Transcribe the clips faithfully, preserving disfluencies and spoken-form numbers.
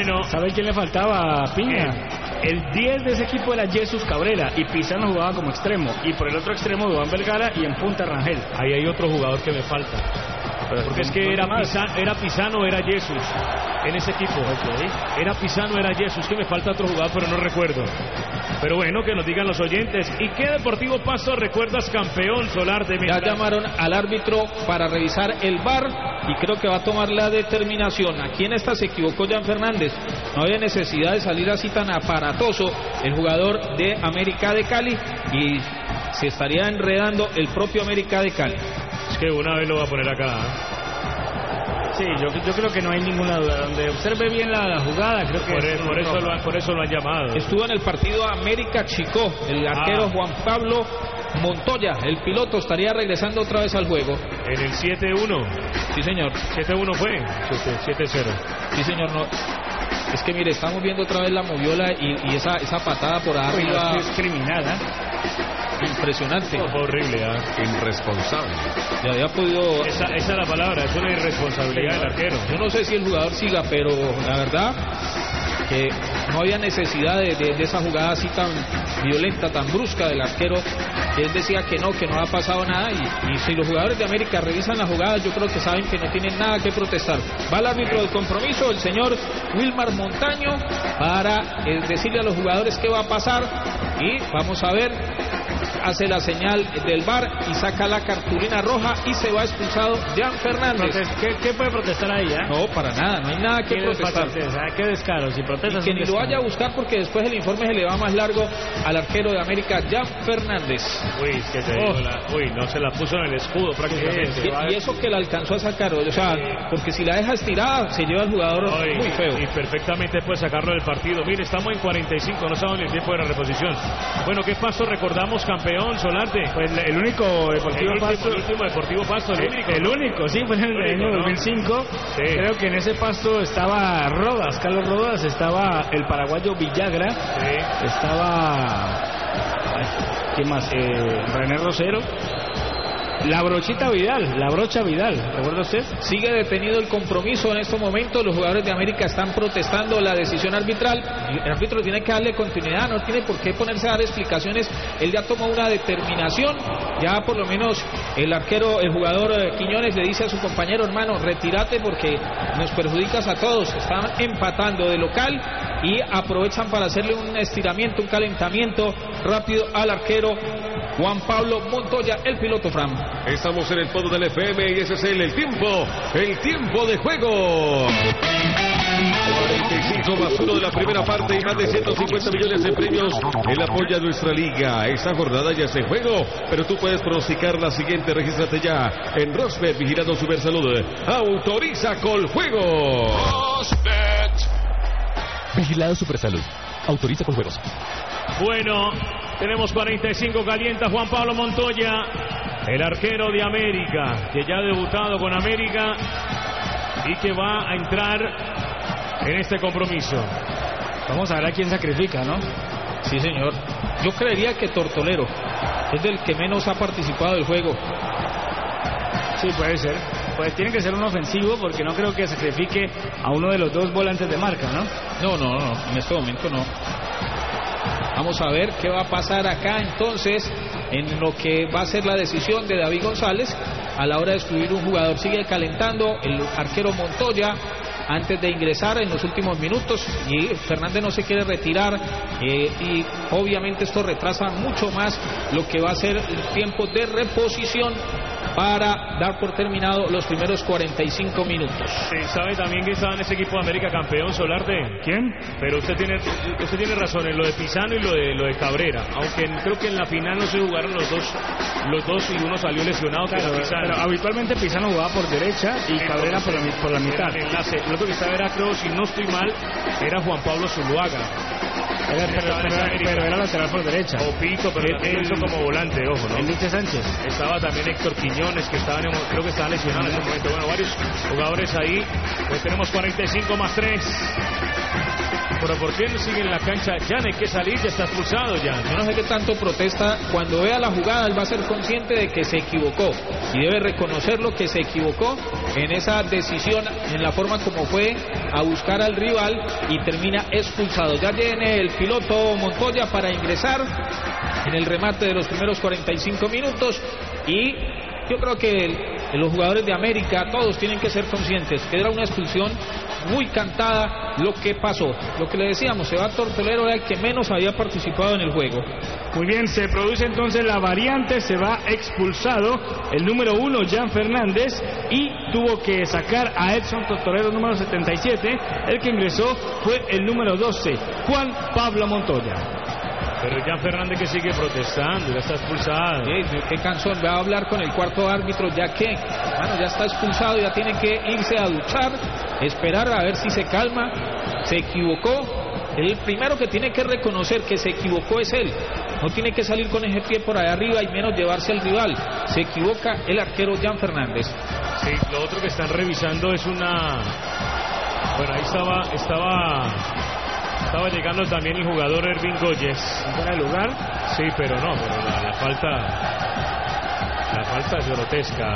Bueno, ¿sabe quién le faltaba a Piña? El, el diez de ese equipo era Jesús Cabrera y Pisano jugaba como extremo. Y por el otro extremo Duván Vergara y en punta Rangel. Ahí hay otro jugador que me falta. Porque es que era Pisano, era Pisano, era Jesús en ese equipo. Okay. Era Pisano, era Jesús, que me falta otro jugador, pero no recuerdo. Pero bueno, que nos digan los oyentes. ¿Y qué Deportivo Pasto recuerdas campeón solar de Meta? Ya llamaron al árbitro para revisar el V A R y creo que va a tomar la determinación. Aquí en esta se equivocó Jan Fernández. No había necesidad de salir así tan aparatoso el jugador de América de Cali y se estaría enredando el propio América de Cali. Es que una vez lo va a poner acá. Sí, yo, yo creo que no hay ninguna duda. Donde observe bien la, la jugada, creo que... Por, es, por, eso lo, por eso lo han llamado. Estuvo en el partido América Chicó. El arquero ah. Juan Pablo Montoya, el piloto, estaría regresando otra vez al juego. En el siete uno. Sí, señor. siete uno fue. siete cero. Sí, señor. No. Es que mire, estamos viendo otra vez la moviola y, y esa, esa patada por arriba. Es criminal, ¿eh? Impresionante. Oh, horrible, ¿eh? Irresponsable. Ya había podido... Esa, esa es la palabra, es una irresponsabilidad del arquero. Yo no sé si el jugador siga, pero la verdad que no había necesidad de, de, de esa jugada así tan violenta, tan brusca del arquero, que él decía que no, que no ha pasado nada y, y si los jugadores de América revisan la jugada, yo creo que saben que no tienen nada que protestar. Va el árbitro del compromiso, el señor Wilmar Montaño, para eh, decirle a los jugadores qué va a pasar y vamos a ver. Hace la señal del V A R y saca la cartulina roja y se va expulsado Jan Fernández. ¿Qué, qué puede protestar ahí? ¿eh? No, para nada, no hay nada que protestar. Qué descaro, si protestas. Y que ni lo vaya a buscar porque después el informe se le va más largo al arquero de América, Jan Fernández. Uy, que te digo, la, uy, no se la puso en el escudo prácticamente. Y, y eso que la alcanzó a sacar, o sea, porque si la deja estirada se lleva al jugador uy, muy feo. Y perfectamente puede sacarlo del partido. Mire, estamos en cuarenta y cinco, no estamos en el tiempo de la reposición. Bueno, ¿qué pasó? Recordamos campeón. Solarte, pues el único Deportivo el último, Pasto, el último Deportivo Pasto, el único, el ¿no? único, sí, fue en el año dos mil cinco. Sí. Creo que en ese Pasto estaba Rodas, Carlos Rodas, estaba el paraguayo Villagra, sí. Estaba, ¿quién más? Eh, René Rosero. La brochita Vidal, la brocha Vidal, ¿recuerda usted? Sigue detenido el compromiso en estos momentos, los jugadores de América están protestando la decisión arbitral, el árbitro tiene que darle continuidad, no tiene por qué ponerse a dar explicaciones, él ya tomó una determinación, ya por lo menos el arquero, el jugador Quiñones le dice a su compañero, hermano, retírate porque nos perjudicas a todos, están empatando de local y aprovechan para hacerle un estiramiento, un calentamiento rápido al arquero Juan Pablo Montoya, el piloto Fram. Estamos en el fondo del F M y ese es el, el tiempo, el tiempo de juego. cuarenta y cinco más uno de la primera parte y más de ciento cincuenta millones de premios. Él apoya a nuestra liga. Esta jornada ya está en juego, pero tú puedes pronosticar la siguiente. Regístrate ya en Rosbet, vigilando Supersalud. Autoriza Coljuegos. Rosbet. Vigilado Supersalud. Autoriza Coljuegos. Bueno, tenemos cuarenta y cinco, calienta Juan Pablo Montoya, el arquero de América, que ya ha debutado con América y que va a entrar en este compromiso. Vamos a ver a quién sacrifica, ¿no? Sí, señor. Yo creería que Tortolero es del que menos ha participado del juego. Sí, puede ser. Pues tiene que ser un ofensivo porque no creo que sacrifique a uno de los dos volantes de marca, ¿no? No, no, no, en este momento no. Vamos a ver qué va a pasar acá entonces en lo que va a ser la decisión de David González a la hora de excluir un jugador. Sigue calentando el arquero Montoya antes de ingresar en los últimos minutos y Fernández no se quiere retirar eh, y obviamente esto retrasa mucho más lo que va a ser el tiempo de reposición para dar por terminado los primeros cuarenta y cinco minutos. Sí, sabe también que estaba en ese equipo de América campeón, Solarte. ¿Quién? Pero usted tiene usted tiene razón en lo de Pisano y lo de lo de Cabrera, aunque creo que en la final no se jugaron los dos los dos y uno salió lesionado. Claro, Pisano. Pero habitualmente Pisano jugaba por derecha y sí, Cabrera por la, por la mitad. El enlace. El otro que estaba era, creo, si no estoy mal, era Juan Pablo Zuluaga. Era, pero, pero, pero era lateral por derecha. O Pito, pero él, también hizo como volante, ojo, ¿no? El Nietzsche Sánchez. Estaba también Héctor Quiñones, que estaban en, creo que estaban lesionados en ese momento. Bueno, varios jugadores ahí. Pues tenemos cuarenta y cinco más tres. pero ¿por qué no sigue en la cancha? Ya no hay que salir, ya está expulsado ya. Yo no sé qué tanto protesta. Cuando vea la jugada, él va a ser consciente de que se equivocó y debe reconocerlo, que se equivocó en esa decisión, en la forma como fue a buscar al rival, y termina expulsado. Ya viene el piloto Montoya para ingresar en el remate de los primeros cuarenta y cinco minutos, y yo creo que el, los jugadores de América todos tienen que ser conscientes que era una expulsión muy cantada lo que pasó. Lo que le decíamos, Iván Tortolero era el que menos había participado en el juego. Muy bien, se produce entonces la variante, se va expulsado el número uno, Jan Fernández, y tuvo que sacar a Edson Tortolero, número setenta y siete. El que ingresó fue el número doce, Juan Pablo Montoya. Pero Jan Fernández que sigue protestando, ya está expulsado. ¿Qué, qué cansón? Va a hablar con el cuarto árbitro, ya que, bueno, ya está expulsado, ya tiene que irse a duchar, esperar a ver si se calma. Se equivocó. El primero que tiene que reconocer que se equivocó es él. No tiene que salir con ese pie por allá arriba y menos llevarse al rival. Se equivoca el arquero Jan Fernández. Sí, lo otro que están revisando es una... Bueno, ahí estaba... estaba... Estaba llegando también el jugador Ervin Goyes. ¿Fuera de lugar? Sí, pero no, pero la, la falta... La falta es grotesca.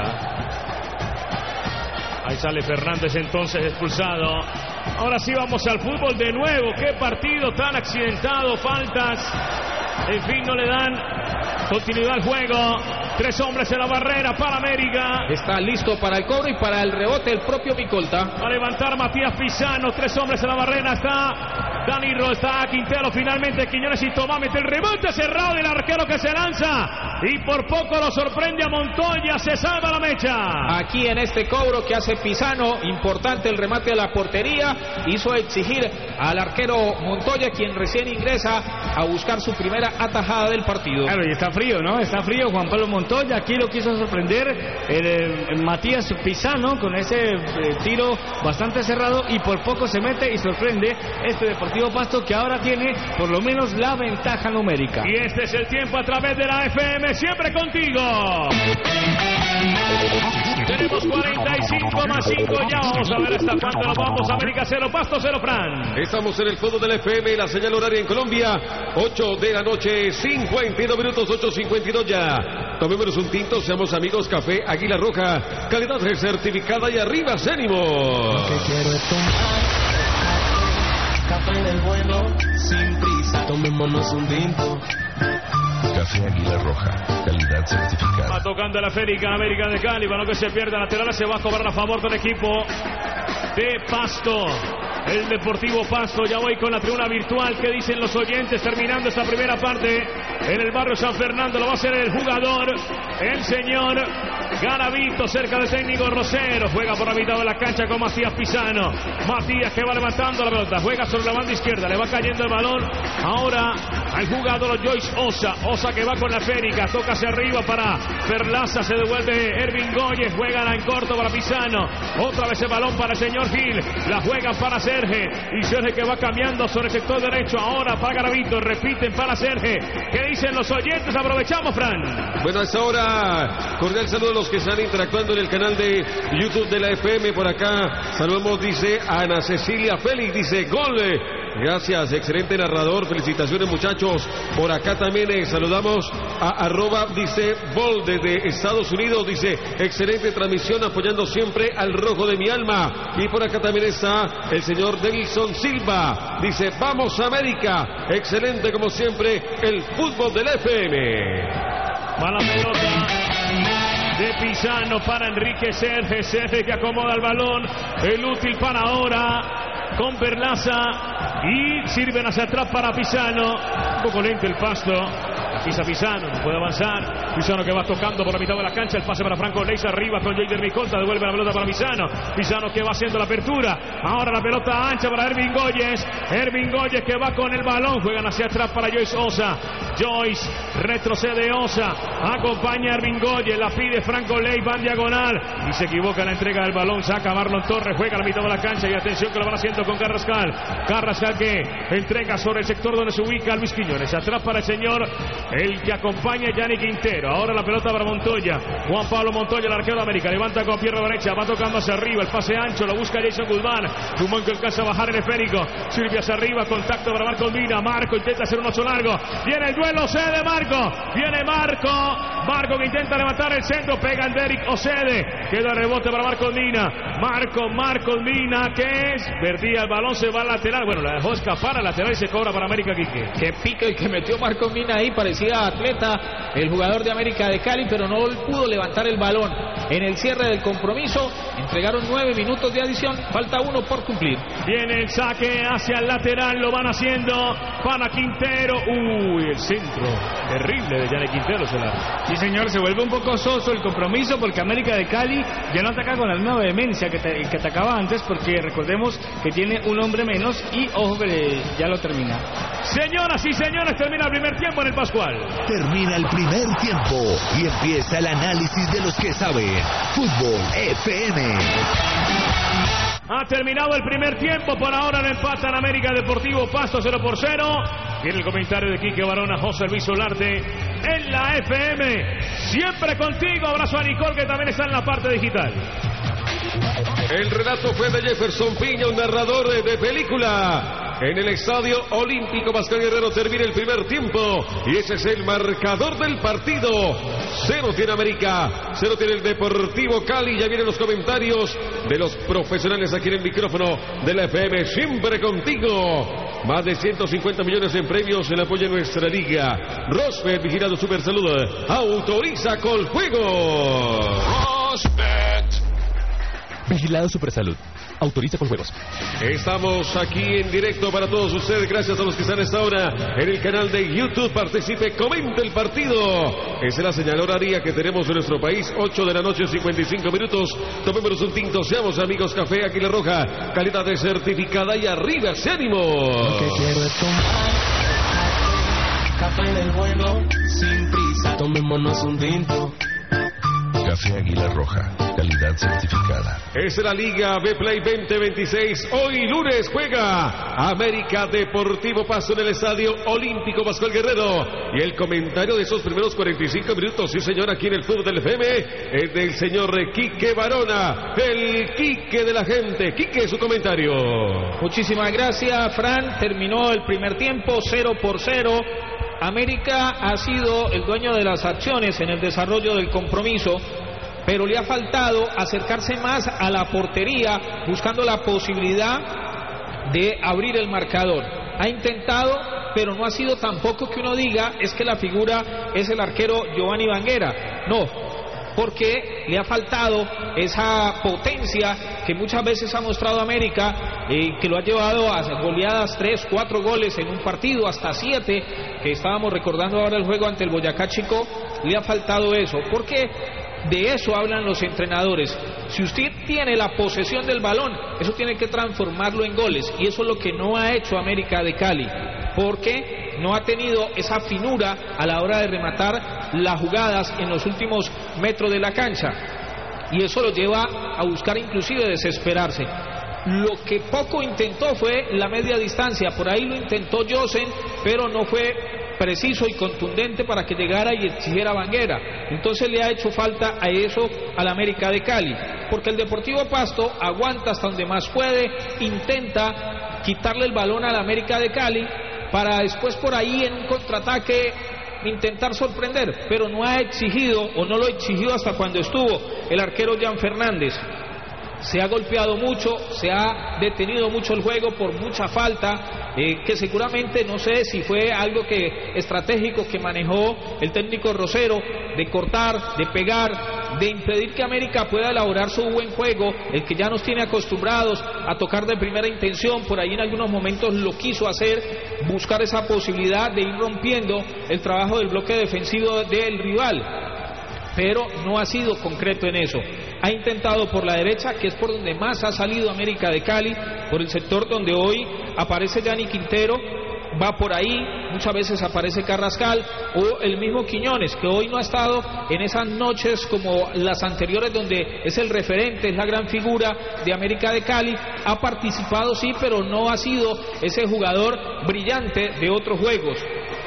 Ahí sale Fernández entonces expulsado. Ahora sí vamos al fútbol de nuevo. Qué partido tan accidentado, faltas. En fin, no le dan continuidad al juego. Tres hombres en la barrera para América. Está listo para el cobro y para el rebote el propio Micolta. Va a levantar Matías Pisano. Tres hombres en la barrera. Está Dani Ro, está Quintero. Finalmente Quiñones y Tomás mete el rebote cerrado del arquero que se lanza. Y por poco lo sorprende a Montoya. Se salva la mecha. Aquí en este cobro que hace Pisano, importante el remate a la portería. Hizo exigir al arquero Montoya, quien recién ingresa a buscar su primera atajada del partido. Claro, y está frío, ¿no? Está frío Juan Pablo Montoya. Aquí lo quiso sorprender el, el Matías Pisano con ese eh, tiro bastante cerrado, y por poco se mete y sorprende este Deportivo Pasto, que ahora tiene por lo menos la ventaja numérica. Y este es el tiempo a través de la F M, siempre contigo. Tenemos cuarenta y cinco más cinco, ya vamos a ver esta falta. Nos vamos, América cero, Pasto cero, Fran. Estamos en el fondo del F M, la señal horaria en Colombia, ocho de la noche, cincuenta y dos minutos, ocho cincuenta y dos ya. Tomémonos un tinto, seamos amigos, Café Águila Roja, calidad certificada y arriba, ánimo. Lo que quiero es tomar café del bueno, sin prisa, tomémonos un tinto. Café Águila Roja, calidad certificada. Va tocando la América, América de Cali, balón que se pierde lateral, se va a cobrar a favor del equipo de Pasto. El Deportivo Pasto. Ya voy con la tribuna virtual. ¿Qué dicen los oyentes terminando esta primera parte en el barrio San Fernando? Lo va a hacer el jugador, el señor Garavito, cerca del técnico Rosero. Juega por la mitad de la cancha con Matías Pisano. Matías que va levantando la pelota, juega sobre la banda izquierda, le va cayendo el balón ahora al jugador Joyce Osa. Osa que va con la Férica, toca hacia arriba para Perlaza, se devuelve Ervin Goyes, juega en corto para Pisano. Otra vez el balón para el señor Gil, la juega para Serge, y Serge que va cambiando sobre el sector derecho ahora para Garavito, repiten para Serge. ¿Qué dicen los oyentes? Aprovechamos, Fran. Bueno, a esta hora, cordial saludo a los que están interactuando en el canal de YouTube de la F M. Por acá saludamos, dice Ana Cecilia Félix, dice gol. Gracias, excelente narrador, felicitaciones muchachos. Por acá también eh, saludamos a arroba, dice Bol desde Estados Unidos, dice excelente transmisión, apoyando siempre al rojo de mi alma. Y por acá también está el señor Denilson Silva, dice vamos América, excelente como siempre el fútbol del F M. Va la pelota de Pisano para Enrique Serge, Serge que acomoda el balón, el útil para ahora con Perlaza, y sirven hacia atrás para Pisano. Un poco lento el Pasto, pisa Pisano, no puede avanzar. Pisano que va tocando por la mitad de la cancha, el pase para Franco Leis arriba con Jader Micolta, devuelve la pelota para Pisano. Pisano que va haciendo la apertura, ahora la pelota ancha para Ervin Goyes. Ervin Goyes que va con el balón, juegan hacia atrás para Joyce Osa. Joyce, retrocede Osa, acompaña a Arvingoye, la pide Franco Ley, van diagonal y se equivoca en la entrega del balón, saca Marlon Torres, juega a la mitad de la cancha y atención que lo van haciendo con Carrascal. Carrascal que entrega sobre el sector donde se ubica Luis Quiñones, atrás para el señor, el que acompaña a Yanni Quintero. Ahora la pelota para Montoya, Juan Pablo Montoya, el arquero de América, levanta con pierna derecha, va tocando hacia arriba, el pase ancho, lo busca Jason Guzmán, Guzmán que alcanza a bajar el esférico, sirve hacia arriba, contacto para Marco Mina, Marco intenta hacer un ocho largo, viene el duelo, Ocede, Marco, viene Marco, Marco que intenta levantar el centro, pega el Derek Ocede, queda rebote para Marco Mina, Marco, Marco Mina, que es, perdía el balón, se va al lateral, bueno, la dejó escapar al lateral y se cobra para América Quique. Que pica el que metió Marco Mina ahí, parecía atleta el jugador de América de Cali, pero no pudo levantar el balón. En el cierre del compromiso, entregaron nueve minutos de adición, falta uno por cumplir. Viene el saque hacia el lateral, lo van haciendo para Quintero, uy, el centro, terrible de Yanni Quintero, Solar. Sí señor, se vuelve un poco soso el compromiso porque América de Cali ya no ataca con la misma vehemencia que, te, que atacaba antes, porque recordemos que tiene un hombre menos y ojo que ya lo termina. Señoras y señores, termina el primer tiempo en el Pascual. Termina el primer tiempo y empieza el análisis de los que saben. Fútbol F M. Ha terminado el primer tiempo, por ahora lo empatan América Deportivo Pasto cero por cero. Tiene el comentario de Quique Barona, José Luis Solarte en la F M. Siempre contigo, abrazo a Nicole que también está en la parte digital. El relato fue de Jefferson Piña, un narrador de, de película. En el Estadio Olímpico Pascual Guerrero termina el primer tiempo y ese es el marcador del partido. Cero tiene América, cero tiene el Deportivo Cali. Ya vienen los comentarios de los profesionales aquí en el micrófono de la F M. Siempre contigo. Más de ciento cincuenta millones en premios en apoyo a nuestra liga. Rosbet, vigilado Super Salud, autoriza Coljuegos. Rosbet. Vigilado Supersalud. Autoriza con juegos. Estamos aquí en directo para todos ustedes. Gracias a los que están a esta hora en el canal de YouTube. Participe, comente el partido. Esa es la señal horaria que tenemos en nuestro país. ocho de la noche, cincuenta y cinco minutos. Tomémonos un tinto. Seamos amigos. Café Águila Roja. Calidad de certificada y arriba ese ánimo. Que quiero es tomar café del bueno, sin prisa. Tomémonos un tinto. Café Águila Roja, calidad certificada. Es la Liga B-Play veinte veintiséis. Hoy lunes juega América Deportivo Pasto en el Estadio Olímpico Pascual Guerrero. Y el comentario de esos primeros cuarenta y cinco minutos, sí señor, aquí en el fútbol del F M, es del señor Quique Barona, el Quique de la gente. Quique, su comentario. Muchísimas gracias, Fran. Terminó el primer tiempo, cero por cero. América ha sido el dueño de las acciones en el desarrollo del compromiso, pero le ha faltado acercarse más a la portería, buscando la posibilidad de abrir el marcador. Ha intentado, pero no ha sido tampoco que uno diga es que la figura es el arquero Giovanni Vanguera. No, porque le ha faltado esa potencia que muchas veces ha mostrado América, eh, que lo ha llevado a goleadas, tres, cuatro goles en un partido, hasta siete, que estábamos recordando ahora el juego ante el Boyacá Chico. Le ha faltado eso, porque de eso hablan los entrenadores. Si usted tiene la posesión del balón, eso tiene que transformarlo en goles, y eso es lo que no ha hecho América de Cali, porque no ha tenido esa finura a la hora de rematar las jugadas en los últimos metros de la cancha, y eso lo lleva a buscar inclusive desesperarse. Lo que poco intentó fue la media distancia, por ahí lo intentó Josen, pero no fue preciso y contundente para que llegara y exigiera Vanguera. Entonces le ha hecho falta a eso al América de Cali, porque el Deportivo Pasto aguanta hasta donde más puede, intenta quitarle el balón al América de Cali para después por ahí en un contraataque intentar sorprender, pero no ha exigido o no lo exigió hasta cuando estuvo el arquero Jan Fernández. Se ha golpeado mucho, se ha detenido mucho el juego por mucha falta, eh, que seguramente no sé si fue algo que estratégico que manejó el técnico Rosero, de cortar, de pegar, de impedir que América pueda elaborar su buen juego, el que ya nos tiene acostumbrados a tocar de primera intención. Por ahí en algunos momentos lo quiso hacer, buscar esa posibilidad de ir rompiendo el trabajo del bloque defensivo del rival, pero no ha sido concreto en eso. Ha intentado por la derecha, que es por donde más ha salido América de Cali, por el sector donde hoy aparece Yanni Quintero, va por ahí, muchas veces aparece Carrascal o el mismo Quiñones, que hoy no ha estado en esas noches como las anteriores donde es el referente, es la gran figura de América de Cali. Ha participado sí, pero no ha sido ese jugador brillante de otros juegos.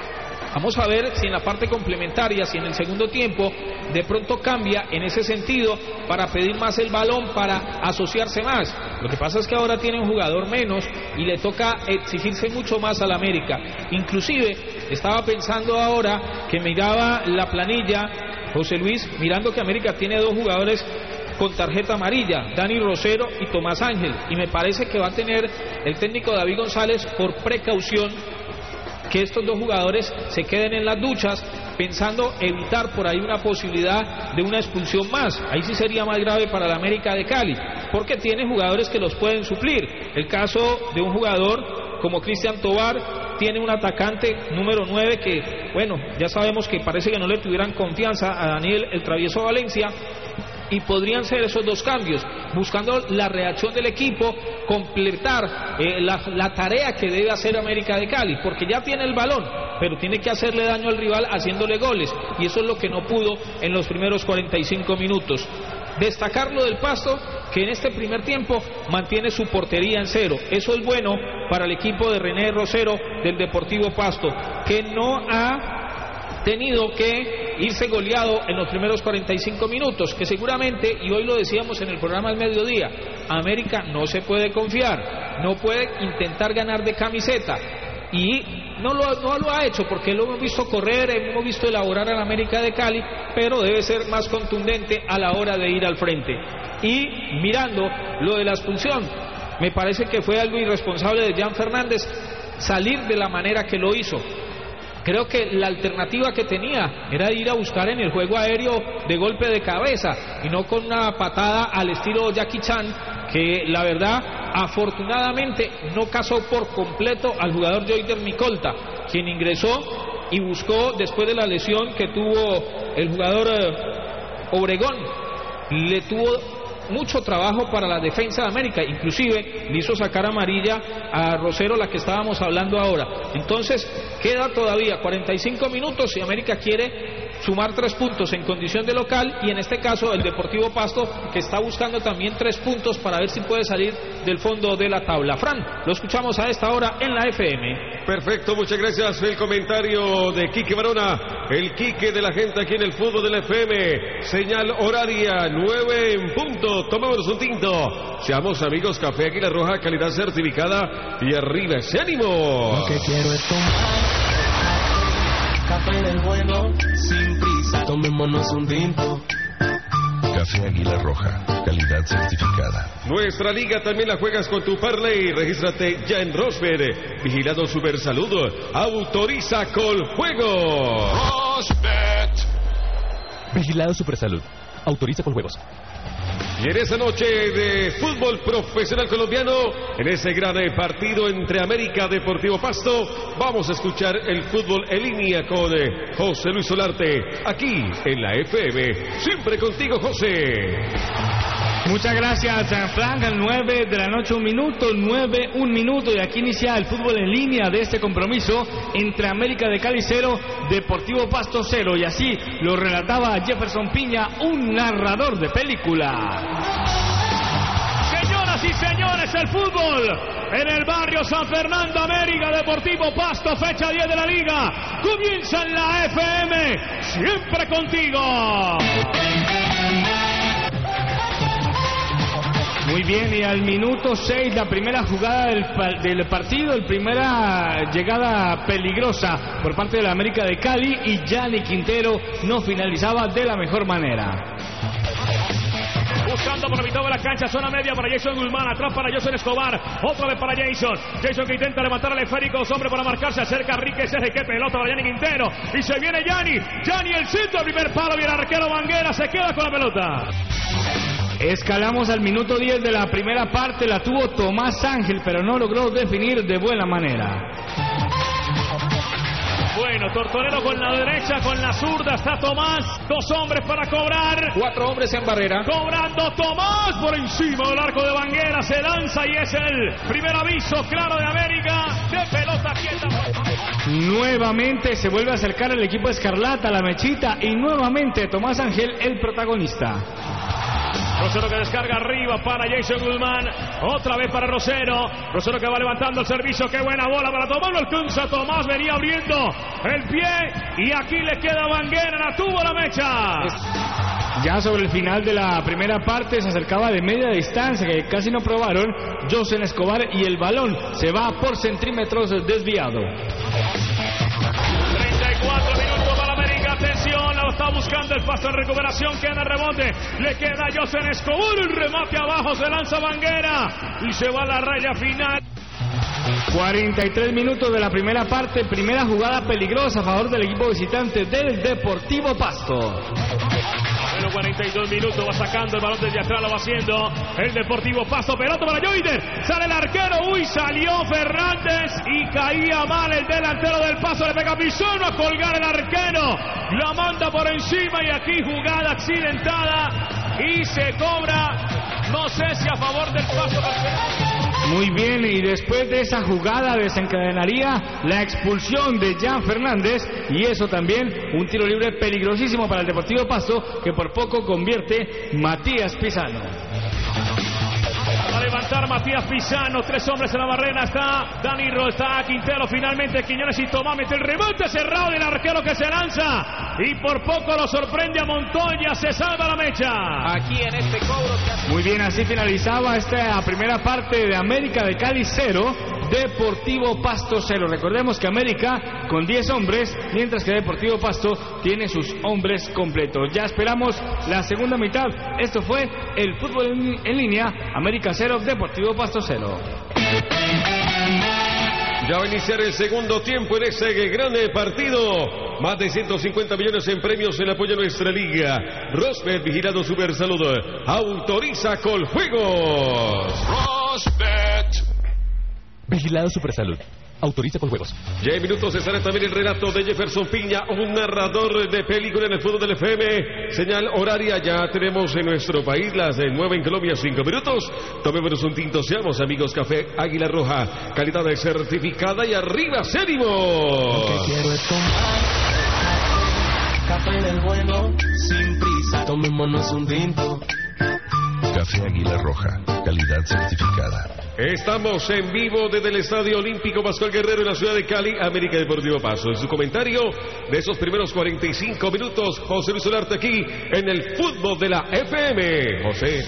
Vamos a ver si en la parte complementaria, si en el segundo tiempo de pronto cambia en ese sentido para pedir más el balón, para asociarse más. Lo que pasa es que ahora tiene un jugador menos y le toca exigirse mucho más al América. Inclusive estaba pensando ahora que miraba la planilla, José Luis, mirando que América tiene dos jugadores con tarjeta amarilla, Dani Rosero y Tomás Ángel, y me parece que va a tener el técnico David González por precaución que estos dos jugadores se queden en las duchas, pensando evitar por ahí una posibilidad de una expulsión más. Ahí sí sería más grave para la América de Cali, porque tiene jugadores que los pueden suplir. El caso de un jugador como Cristian Tobar, tiene un atacante número nueve que, bueno, ya sabemos que parece que no le tuvieran confianza a Daniel el Travieso Valencia, y podrían ser esos dos cambios, buscando la reacción del equipo, completar eh, la, la tarea que debe hacer América de Cali, porque ya tiene el balón, pero tiene que hacerle daño al rival haciéndole goles, y eso es lo que no pudo en los primeros cuarenta y cinco minutos. Destacar lo del Pasto, que en este primer tiempo mantiene su portería en cero. Eso es bueno para el equipo de René Rosero del Deportivo Pasto, que no ha tenido que irse goleado en los primeros cuarenta y cinco minutos, que seguramente, y hoy lo decíamos en el programa al mediodía, América no se puede confiar, no puede intentar ganar de camiseta, y no lo, no lo ha hecho, porque lo hemos visto correr, hemos visto elaborar a la América de Cali, pero debe ser más contundente a la hora de ir al frente. Y mirando lo de la expulsión, me parece que fue algo irresponsable de Jan Fernández salir de la manera que lo hizo. Creo que la alternativa que tenía era ir a buscar en el juego aéreo de golpe de cabeza y no con una patada al estilo Jackie Chan, que la verdad afortunadamente no casó por completo al jugador Joyder Micolta, quien ingresó y buscó después de la lesión que tuvo el jugador eh, Obregón. Le tuvo mucho trabajo para la defensa de América, inclusive le hizo sacar amarilla a Rosero, la que estábamos hablando ahora. Entonces queda todavía cuarenta y cinco minutos y América quiere sumar tres puntos en condición de local, y en este caso el Deportivo Pasto, que está buscando también tres puntos para ver si puede salir del fondo de la tabla. Fran, lo escuchamos a esta hora en la F M. Perfecto, muchas gracias. El comentario de Quique Barona, el Quique de la gente aquí en el fútbol de la F M. Señal horaria, nueve en punto. Tomémonos un tinto. Seamos amigos, Café Águila Roja, calidad certificada, y arriba ese ánimo. Lo que quiero es tomar café del bueno, sin prisa, tomémonos un tinto. Café Águila Roja, calidad certificada. Nuestra liga también la juegas con tu parlay. Regístrate ya en Rosberg. Vigilado Supersalud. Autoriza Coljuegos. Rosbet. Vigilado Supersalud. Autoriza con juegos. Y en esa noche de fútbol profesional colombiano, en ese gran partido entre América Deportivo Pasto, vamos a escuchar el fútbol en línea con José Luis Solarte, aquí en la F M. Siempre contigo, José. Muchas gracias, Frank. Al nueve de la noche, un minuto, nueve, un minuto, y aquí inicia el fútbol en línea de este compromiso entre América de Cali cero, Deportivo Pasto cero, y así lo relataba Jefferson Piña, un narrador de película. Señoras y señores, el fútbol en el barrio San Fernando, América Deportivo Pasto, fecha diez de la liga, comienza en la F M, siempre contigo. Muy bien, y al minuto seis, la primera jugada del, del partido, la primera llegada peligrosa por parte de la América de Cali, y Gianni Quintero no finalizaba de la mejor manera. Buscando por la mitad de la cancha, zona media para Jason Guzmán, atrás para Jason Escobar, otra vez para Jason, Jason que intenta levantar al esférico, hombre para marcarse, acerca Rique, Sergio, que pelota para Gianni Quintero, y se viene Gianni, Gianni el centro, el primer palo, viene el arquero Banguera, se queda con la pelota. Escalamos al minuto diez de la primera parte, la tuvo Tomás Ángel, pero no logró definir de buena manera. Bueno, Tortorero con la derecha, con la zurda está Tomás, dos hombres para cobrar. Cuatro hombres en barrera. Cobrando Tomás por encima del arco de Banguera, se lanza y es el primer aviso claro de América, de pelota quieta. Nuevamente se vuelve a acercar el equipo escarlata, la mechita, y nuevamente Tomás Ángel, el protagonista. Rosero que descarga arriba para Jason Guzmán, otra vez para Rosero, Rosero que va levantando el servicio, qué buena bola para Tomás, no alcanza Tomás, venía abriendo el pie y aquí le queda Vanguera, la tuvo la mecha. Ya sobre el final de la primera parte se acercaba de media distancia, que casi no probaron Josen Escobar, y el balón se va por centímetros desviado. treinta y cuatro minutos para América, atención, lo está buscando el Pasto en recuperación, queda el rebote, le queda a Josen Escobar, el remate abajo, se lanza Vanguera y se va a la raya final. cuarenta y tres minutos de la primera parte, primera jugada peligrosa a favor del equipo visitante del Deportivo Pasto. Bueno, cuarenta y dos minutos, va sacando el balón desde atrás, lo va haciendo el Deportivo Pasto, pelota para Joider, sale el arquero, uy, salió Fernández y caía mal el delantero del Pasto, le pega Pisano a colgar el arquero, la manda por encima y aquí jugada accidentada y se cobra, no sé si a favor del Pasto. Muy bien, y después de esa jugada desencadenaría la expulsión de Jan Fernández, y eso también un tiro libre peligrosísimo para el Deportivo Pasto, que por poco convierte Matías Pisano. Va a levantar Matías Pisano, tres hombres en la barrera, está Danilo, está Quintero, finalmente Quiñones y Tomás mete el rebote cerrado del arquero que se lanza y por poco lo sorprende a Montoya, se salva la mecha. Aquí en este cobro que hace... Muy bien, así finalizaba esta primera parte de América de Cali cero, Deportivo Pasto cero. Recordemos que América con diez hombres, mientras que Deportivo Pasto tiene sus hombres completos. Ya esperamos la segunda mitad. Esto fue el fútbol en, en línea, América cero, Deportivo Pasto cero. Ya va a iniciar el segundo tiempo en ese gran partido. Más de ciento cincuenta millones en premios en apoyo a nuestra liga. Rosbet, vigilado Super Salud, autoriza Coljuegos. Rosbet. Vigilado Supersalud. Autoriza con juegos. Ya en minutos estará también el relato de Jefferson Piña, un narrador de película en el fútbol del F M. Señal horaria, ya tenemos en nuestro país las nueve en Colombia, cinco minutos. Tomémonos un tinto, seamos amigos. Café Águila Roja, calidad de certificada y arriba, Cénimo. Lo que quiero es tomar café del bueno, sin prisa. Tomémonos un tinto. Café Águila Roja, calidad certificada. Estamos en vivo desde el Estadio Olímpico Pascual Guerrero en la ciudad de Cali, América Deportivo Pasto. En su comentario de esos primeros cuarenta y cinco minutos, José Luis Solarte aquí en el fútbol de la F M. José.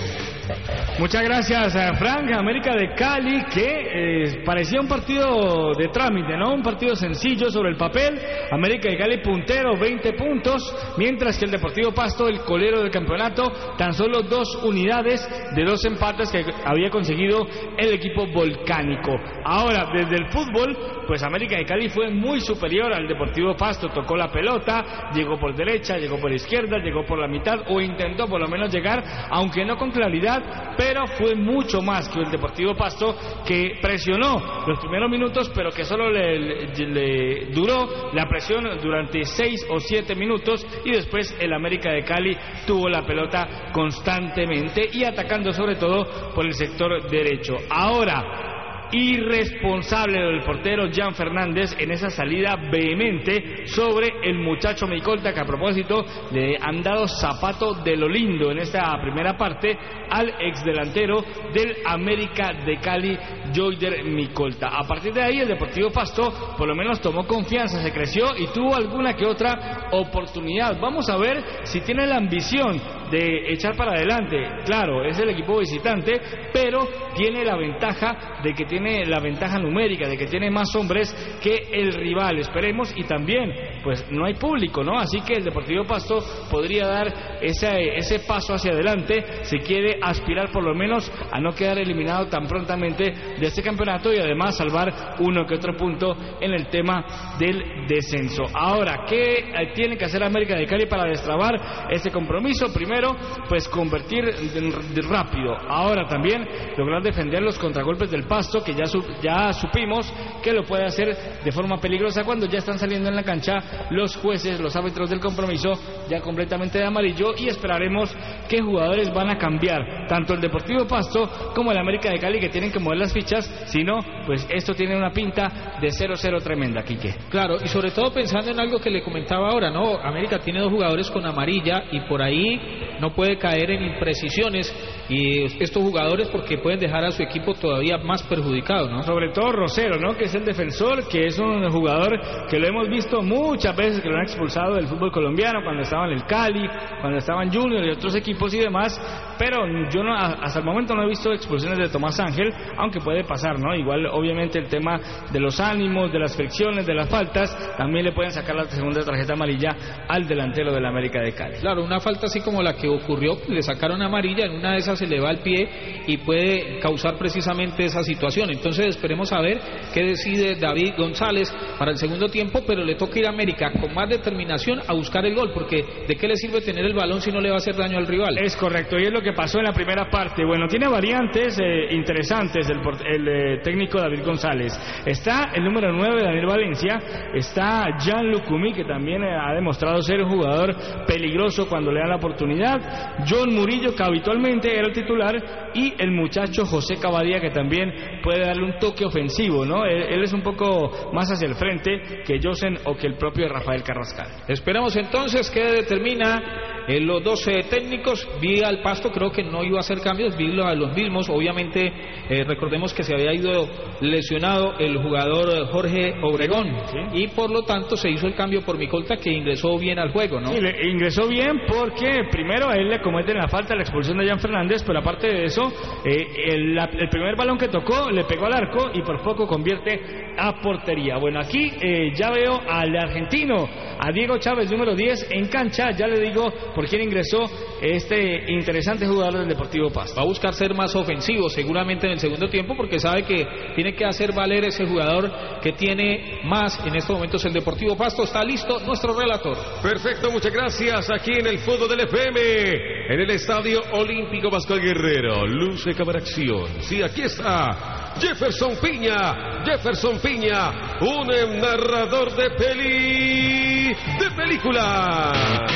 Muchas gracias, Frank. América de Cali, que eh, parecía un partido de trámite, ¿no? Un partido sencillo sobre el papel. América de Cali puntero, veinte puntos, mientras que el Deportivo Pasto, el colero del campeonato, tan solo dos unidades de dos empates que había conseguido el equipo volcánico. Ahora, desde el fútbol, pues América de Cali fue muy superior al Deportivo Pasto, tocó la pelota, llegó por derecha, llegó por izquierda, llegó por la mitad, o intentó por lo menos llegar, aunque no con claridad, pero fue mucho más que el Deportivo Pasto, que presionó los primeros minutos, pero que solo le, le, le duró la presión durante seis o siete minutos, y después el América de Cali tuvo la pelota constantemente y atacando sobre todo por el sector derecho. Ahora, irresponsable del portero Jan Fernández en esa salida vehemente sobre el muchacho Micolta, que a propósito le han dado zapato de lo lindo en esta primera parte al exdelantero del América de Cali, Joider Micolta. A partir de ahí el Deportivo Pasto por lo menos tomó confianza, se creció y tuvo alguna que otra oportunidad. Vamos a ver si tiene la ambición de echar para adelante. Claro, es el equipo visitante, pero tiene la ventaja de que tiene la ventaja numérica, de que tiene más hombres que el rival. Esperemos, y también pues no hay público, ¿no? Así que el Deportivo Pasto podría dar ese, ese paso hacia adelante si quiere aspirar por lo menos a no quedar eliminado tan prontamente de este campeonato y además salvar uno que otro punto en el tema del descenso. Ahora, ¿qué tiene que hacer América de Cali para destrabar este compromiso? Primero, pues convertir rápido. Ahora también lograr defender los contragolpes del Pasto, que ya, su, ya supimos que lo puede hacer de forma peligrosa cuando ya están saliendo en la cancha los jueces, los árbitros del compromiso ya completamente de amarillo, y esperaremos qué jugadores van a cambiar, tanto el Deportivo Pasto como el América de Cali, que tienen que mover las fichas. Si no, pues esto tiene una pinta de cero cero tremenda, Quique. Claro, y sobre todo pensando en algo que le comentaba ahora, ¿no? América tiene dos jugadores con amarilla y por ahí no puede caer en imprecisiones, y estos jugadores porque pueden dejar a su equipo todavía más perjudicado, ¿no? Sobre todo Rosero, ¿no? Que es el defensor, que es un jugador que lo hemos visto muchas veces que lo han expulsado del fútbol colombiano, cuando estaba en el Cali, cuando estaba en Junior y otros equipos y demás, pero yo no, hasta el momento no he visto expulsiones de Tomás Ángel, aunque puede pasar, ¿no? Igual obviamente el tema de los ánimos, de las fricciones, de las faltas, también le pueden sacar la segunda tarjeta amarilla al delantero del América de Cali. Claro, una falta así como la que ocurrió, le sacaron amarilla, en una de esas se le va el pie y puede causar precisamente esa situación. Entonces esperemos a ver qué decide David González para el segundo tiempo, pero le toca ir a América con más determinación a buscar el gol, porque ¿de qué le sirve tener el balón si no le va a hacer daño al rival? Es correcto, y es lo que pasó en la primera parte. Bueno, tiene variantes eh, interesantes el, el eh, técnico David González. Está el número nueve, Daniel Valencia, está Jan Lucumí, que también eh, ha demostrado ser un jugador peligroso cuando le dan la oportunidad, John Murillo, que habitualmente era el titular, y el muchacho José Cavadía, que también puede darle un toque ofensivo, ¿no? Él, él es un poco más hacia el frente que Josen o que el propio Rafael Carrascal. Esperamos entonces que determina eh, los doce técnicos. Vi al Pasto, creo que no iba a hacer cambios, vi a los mismos. Obviamente, eh, recordemos que se había ido lesionado el jugador Jorge Obregón, ¿sí? Y por lo tanto se hizo el cambio por Micolta, que ingresó bien al juego, ¿no? Sí, le ingresó bien porque primero a él le cometen la falta, la expulsión de Jan Fernández, pero aparte de eso, eh, el, la, el primer balón que tocó le pegó al arco y por poco convierte a portería. Bueno, aquí eh, ya veo al argentino, a Diego Chávez, número diez, en cancha. Ya le digo por quién ingresó este interesante jugador del Deportivo Pasto. Va a buscar ser más ofensivo seguramente en el segundo tiempo, porque sabe que tiene que hacer valer ese jugador que tiene más en estos momentos el Deportivo Pasto. Está listo nuestro relator. Perfecto, muchas gracias. Aquí en el fútbol del F M, en el Estadio Olímpico Pascual Guerrero, luce cámara acción. Sí, aquí está Jefferson Piña, Jefferson Piña, un narrador de peli, de película.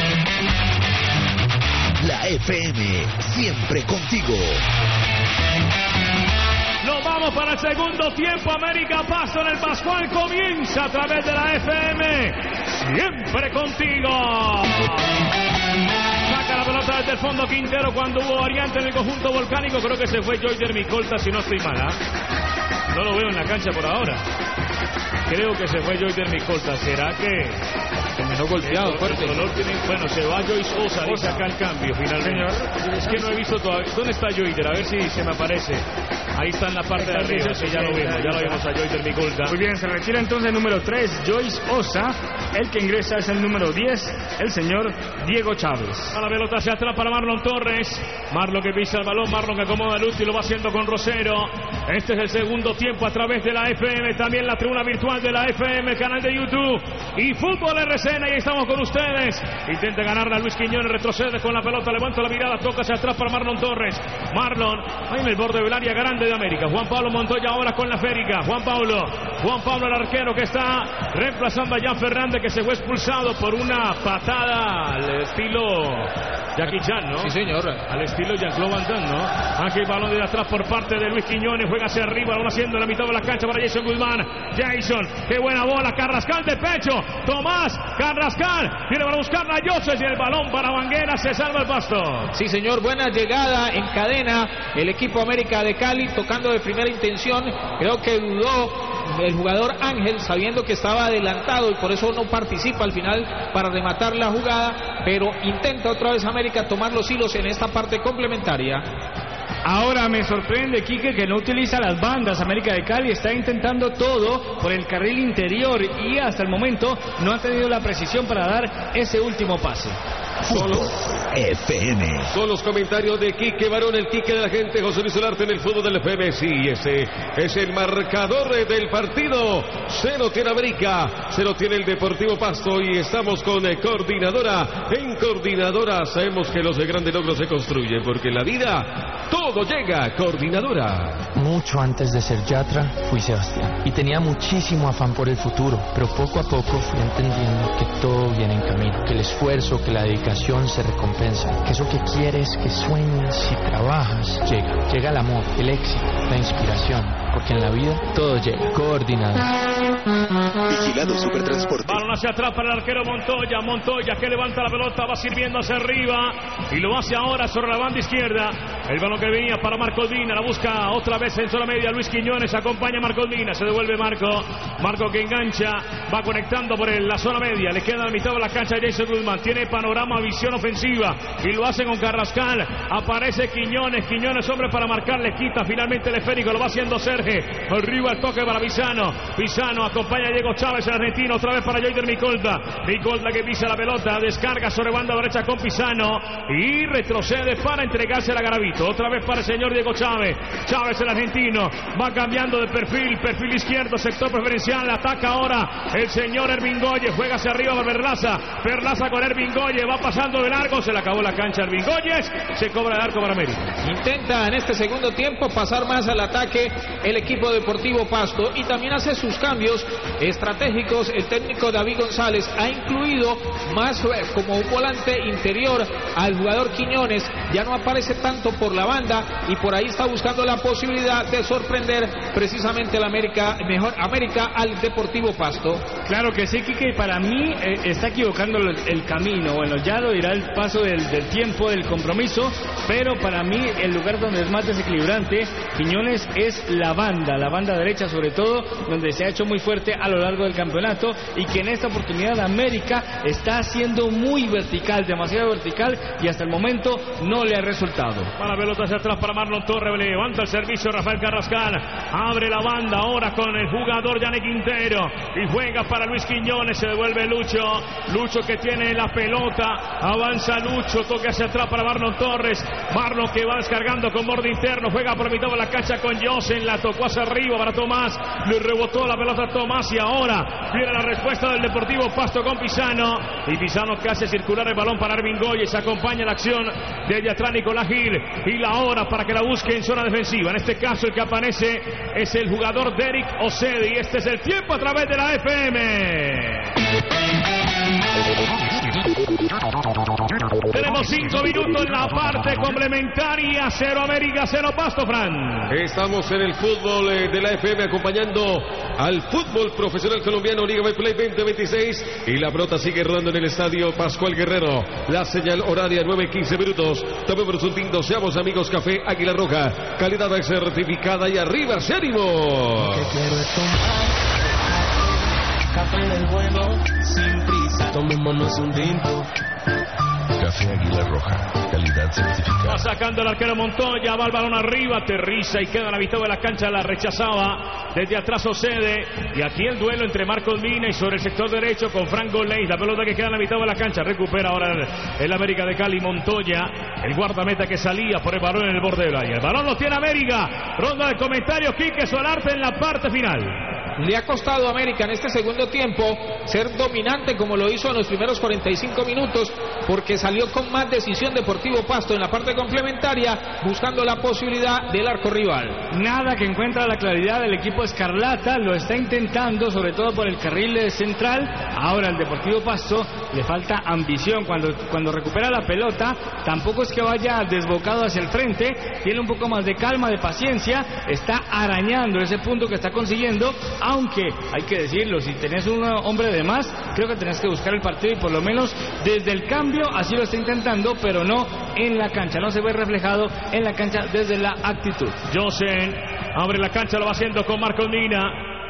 La F M, siempre contigo. Nos vamos para el segundo tiempo. América Pasto en el Pascual comienza a través de la F M, siempre contigo. Saca la pelota desde el fondo Quintero cuando hubo variante en el conjunto volcánico. Creo que se fue Joyder Micolta, si no estoy mal, ¿eh? No lo veo en la cancha por ahora. Creo que se fue Joyder Micolta. ¿Será que terminó golpeado el, fuerte? El dolor tiene... Bueno, se va Joyce Osa, dice acá el cambio finalmente. Señor. Es que no he visto todavía. ¿Dónde está Joyder? A ver si se me aparece. Ahí está en la parte de arriba. Sí, ya lo vimos, ya lo vimos a Joyder Micolta. Muy bien, se retira entonces el número tres, Joyce Osa. El que ingresa es el número diez, el señor Diego Chávez. A la pelota hacia atrás para Marlon Torres. Marlon que pisa el balón, Marlon que acomoda el último y lo va haciendo con Rosero. Este es el segundo tiempo a través de la F M, también la tribuna virtual de la F M, canal de YouTube y Fútbol R C N. Y ahí estamos con ustedes. Intenta ganarla Luis Quiñones, retrocede con la pelota, levanta la mirada, toca hacia atrás para Marlon Torres. Marlon, ahí en el borde del área grande de América. Juan Pablo Montoya ahora con la Férica. Juan Pablo, Juan Pablo el arquero que está reemplazando a Jan Fernández, que se fue expulsado por una patada al estilo Jackie Chan, ¿no? Sí, señor. Al estilo Jean-Claude Van Damme, ¿no? Aquí el balón de atrás por parte de Luis Quiñones, juega hacia arriba, lo va haciendo en la mitad de la cancha para Jason Guzmán. Jason, qué buena bola, Carrascal de pecho, Tomás Carrascal, viene para buscar a Joseph y el balón para Vanguera, se salva el Pasto. Sí, señor, buena llegada en cadena el equipo América de Cali, tocando de primera intención. Creo que dudó el jugador Ángel, sabiendo que estaba adelantado y por eso no participa al final para rematar la jugada, pero intenta otra vez América tomar los hilos en esta parte complementaria. Ahora me sorprende, Quique, que no utiliza las bandas. América de Cali está intentando todo por el carril interior y hasta el momento no ha tenido la precisión para dar ese último pase. Fútbol F M. Con los comentarios de Quique Barón, el Quique de la gente, José Luis Solarte en el fútbol del F M. Sí, ese es el marcador del partido. Cero tiene América, cero tiene el Deportivo Pasto y estamos con eh, Coordinadora. En Coordinadora sabemos que los grandes logros se construyen porque en la vida todo llega. Coordinadora. Mucho antes de ser Yatra, fui Sebastián y tenía muchísimo afán por el futuro, pero poco a poco fui entendiendo que todo viene en camino, que el esfuerzo, que la dedicación se recompensa, que eso que quieres, que sueñas, si trabajas, llega. Llega el amor, el éxito, la inspiración, porque en la vida todo llega. Coordinado. Vigilado Supertransporte. Balón hacia atrás para el arquero Montoya. Montoya que levanta la pelota, va sirviendo hacia arriba y lo hace ahora sobre la banda izquierda. El balón que venía para Marco Dina, la busca otra vez en zona media. Luis Quiñones acompaña a Marco Dina, se devuelve Marco. Marco que engancha, va conectando por el, la zona media. Le queda a la mitad de la cancha Jason Guzmán. Tiene panorama, visión ofensiva y lo hace con Carrascal. Aparece Quiñones, Quiñones hombre para marcar, le quita finalmente el esférico, lo va haciendo Serge. Arriba el toque para Pisano. Pisano acompaña a Diego Chávez, el argentino, otra vez para Joyder Micolta. Micolta que pisa la pelota, descarga sobre banda derecha con Pisano y retrocede para entregarse a Garavito. Otra vez para el señor Diego Chávez. Chávez el argentino va cambiando de perfil, perfil izquierdo, sector preferencial. Ataca ahora el señor Ervingoye, juega hacia arriba para Perlaza. Perlaza con Ervingoye, va pasando de largo, se le acabó la cancha a Ervingoyes, se cobra el arco para América. Intenta en este segundo tiempo pasar más al ataque el equipo Deportivo Pasto y también hace sus cambios estratégicos. El técnico David González ha incluido más como un volante interior al jugador Quiñones, ya no aparece tanto por la banda y por ahí está buscando la posibilidad de sorprender precisamente al América, mejor América al Deportivo Pasto. Claro que sí, Quique, para mí eh, está equivocando el, el camino. Bueno, ya lo dirá el paso del, del tiempo, del compromiso, pero para mí el lugar donde es más desequilibrante Quiñones es la banda, la banda derecha sobre todo, donde se ha hecho muy fuerte a lo largo del campeonato y que en esta oportunidad América está haciendo muy vertical, demasiado vertical y hasta el momento no le ha resultado. Para la pelota hacia atrás para Marlon Torres, levanta el servicio Rafael Carrascal, abre la banda ahora con el jugador Yane Quintero y juega para Luis Quiñones, se devuelve Lucho, Lucho que tiene la pelota, avanza Lucho, toque hacia atrás para Marlon Torres, Marlon que va descargando con borde interno, juega por mitad de la cancha con Josen, la tocó hacia arriba para Tomás, le rebotó la pelota a Tomás y ahora viene la respuesta del Deportivo Pasto con Pisano y Pisano que hace circular el balón para Ervingoyes, acompaña la acción desde atrás Nicolás Gil y la hora para que la busque en zona defensiva. En este caso el que aparece es el jugador Derek Osedi y este es el tiempo a través de la F M. Tenemos cinco minutos en la parte complementaria. Cero América, cero Pasto, Fran. Estamos en el fútbol eh, de la F M acompañando al fútbol profesional colombiano Liga Betplay veinte veintiséis y la pelota sigue rodando en el estadio Pascual Guerrero. La señal horaria nueve quince minutos. Tomemos un tinto, seamos amigos. Café Águila Roja, calidad certificada y arriba ese ánimo. Que quiero es tomar café del bueno, sin prisa, tomémonos un tinto. Café Águila Roja, calidad certificada. Va sacando el arquero Montoya, va el balón arriba, aterriza y queda a la mitad de la cancha, la rechazaba, desde atrás sucede, y aquí el duelo entre Marcos Mina y sobre el sector derecho con Franco Leis, la pelota que queda en la mitad de la cancha, recupera ahora el, el América de Cali, Montoya, el guardameta que salía por el balón en el borde del área, el balón lo tiene América, ronda de comentarios, Quique Solarte en la parte final. Le ha costado a América en este segundo tiempo ser dominante como lo hizo en los primeros cuarenta y cinco minutos, porque salió con más decisión Deportivo Pasto en la parte complementaria, buscando la posibilidad del arco rival. Nada que encuentra la claridad del equipo Escarlata, lo está intentando sobre todo por el carril central. Ahora el Deportivo Pasto le falta ambición cuando, cuando recupera la pelota, tampoco es que vaya desbocado hacia el frente, tiene un poco más de calma, de paciencia, está arañando ese punto que está consiguiendo. Aunque, hay que decirlo, si tenés un hombre de más, creo que tenés que buscar el partido y por lo menos desde el cambio, así lo está intentando, pero no en la cancha, no se ve reflejado en la cancha desde la actitud. Josen abre la cancha, lo va haciendo con Marcos Mina.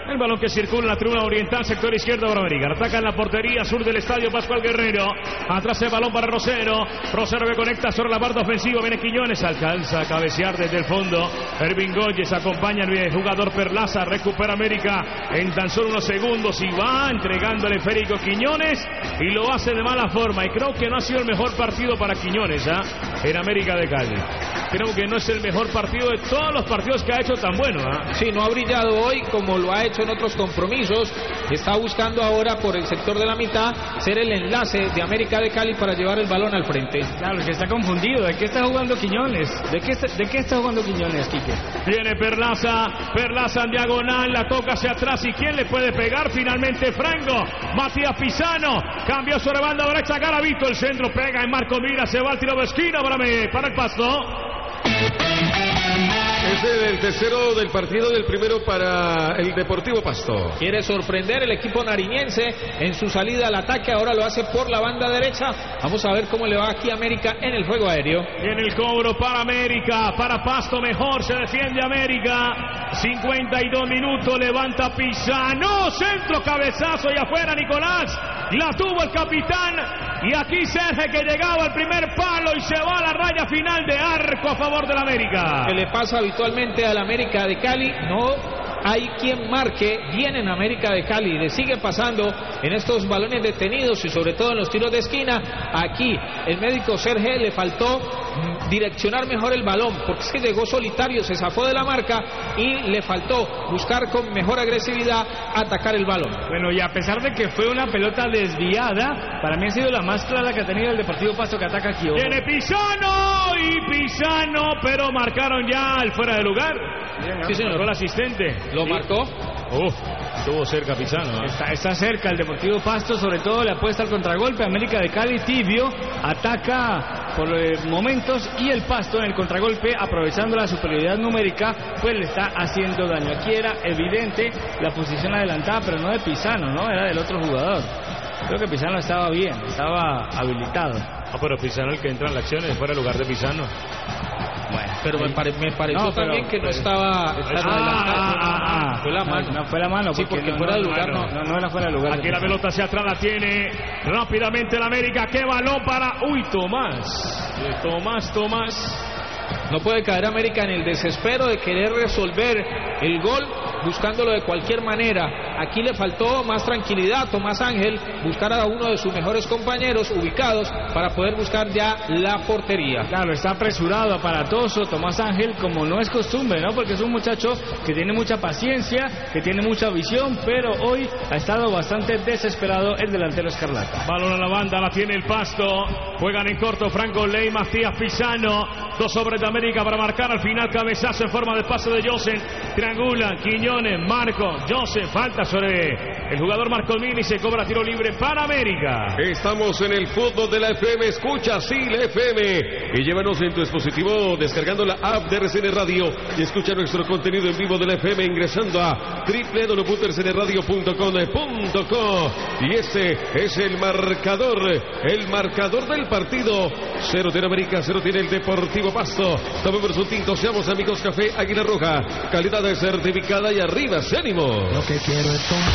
El balón que circula en la tribuna oriental, sector izquierdo para América. Ataca en la portería sur del estadio Pascual Guerrero. Atrás el balón para Rosero. Rosero que conecta sobre la parte ofensiva. Viene Quiñones, alcanza a cabecear desde el fondo. Ervin Goyes acompaña al jugador Perlaza. Recupera América en tan solo unos segundos y va entregando el esférico Quiñones y lo hace de mala forma. Y creo que no ha sido el mejor partido para Quiñones, ¿eh? En América de Cali. Creo que no es el mejor partido de todos los partidos que ha hecho tan bueno, ¿eh? Sí, no ha brillado hoy como lo ha hecho en otros compromisos. Está buscando ahora por el sector de la mitad ser el enlace de América de Cali para llevar el balón al frente. Claro, es que está confundido. ¿De qué está jugando Quiñones? ¿De qué está, de qué está jugando Quiñones, Quique? Viene Perlaza, Perlaza en diagonal, la toca hacia atrás. ¿Y quién le puede pegar? Finalmente Franco, Matías Pisano, cambió sobre banda derecha, Garavito, el centro pega en Marco Mira, se va al tiro de esquina para, mí, para el Pasto. Es el tercero del partido, del primero para el Deportivo Pasto. Quiere sorprender el equipo nariñense en su salida al ataque, ahora lo hace por la banda derecha. Vamos a ver cómo le va aquí a América en el juego aéreo. En el cobro para América, para Pasto mejor, se defiende América. cincuenta y dos minutos, levanta Pisano, centro, cabezazo y afuera Nicolás. La tuvo el capitán y aquí Sergio que llegaba al primer palo y se va a la raya final de arco a favor del América. ¿Qué le pasa habitualmente al América de Cali? No hay quien marque bien en América de Cali. Le sigue pasando en estos balones detenidos y sobre todo en los tiros de esquina. Aquí el médico Sergio le faltó direccionar mejor el balón porque es que llegó solitario, se zafó de la marca y le faltó buscar con mejor agresividad atacar el balón. Bueno, y a pesar de que fue una pelota desviada, para mí ha sido la más clara que ha tenido el Deportivo Pasto, que ataca aquí. Tiene Pisano y Pisano, pero marcaron ya el fuera de lugar. Sí, señor. Marcó el asistente. ¿Lo sí. marcó? Uf, estuvo cerca Pisano. ¿eh? Está, está cerca el Deportivo Pasto, sobre todo le apuesta al contragolpe. América de Cali tibio, ataca por eh, momentos y el Pasto en el contragolpe, aprovechando la superioridad numérica, pues le está haciendo daño. Aquí era evidente la posición adelantada, pero no de Pisano, ¿no? Era del otro jugador. Creo que Pisano estaba bien, estaba habilitado. Ah, pero Pisano el que entra en la acción es fuera de lugar de Pisano. Bueno, pero me, pare, me pareció no, pero, también que pero, no estaba... Ah, ah, ah, ah, fue la mano. No, no fue la mano. Sí, porque, porque no, fuera no, de lugar no, no. No, no era fuera de lugar. Aquí la pelota hacia atrás la tiene rápidamente el América. ¡Qué balón para... Uy, Tomás! Tomás, Tomás. No puede caer América en el desespero de querer resolver el gol buscándolo de cualquier manera. Aquí le faltó más tranquilidad, Tomás Ángel, buscar a uno de sus mejores compañeros ubicados para poder buscar ya la portería. Claro, está apresurado, aparatoso Tomás Ángel, como no es costumbre, ¿no? Porque es un muchacho que tiene mucha paciencia, que tiene mucha visión, pero hoy ha estado bastante desesperado el delantero escarlata. Balón a la banda, la tiene el Pasto. Juegan en corto Franco Ley, Matías Pisano. Dos hombres de América para marcar al final, cabezazo en forma de paso de Josen. Triangulan, Quiñones, Marco, Josen, falta sobre el jugador Marco Mini, se cobra tiro libre para América. Estamos en el fútbol de la F M, escucha sí la F M y llévanos en tu dispositivo descargando la app de R C N Radio y escucha nuestro contenido en vivo de la F M ingresando a doble u doble u doble u punto r c n radio punto com punto co y este es el marcador, el marcador del partido. Cero tiene América, cero tiene el Deportivo Pasto. Tomemos un tinto, seamos amigos, Café Águila Roja, calidad certificada y arriba, ¡se ánimo! Lo que quiero es tomar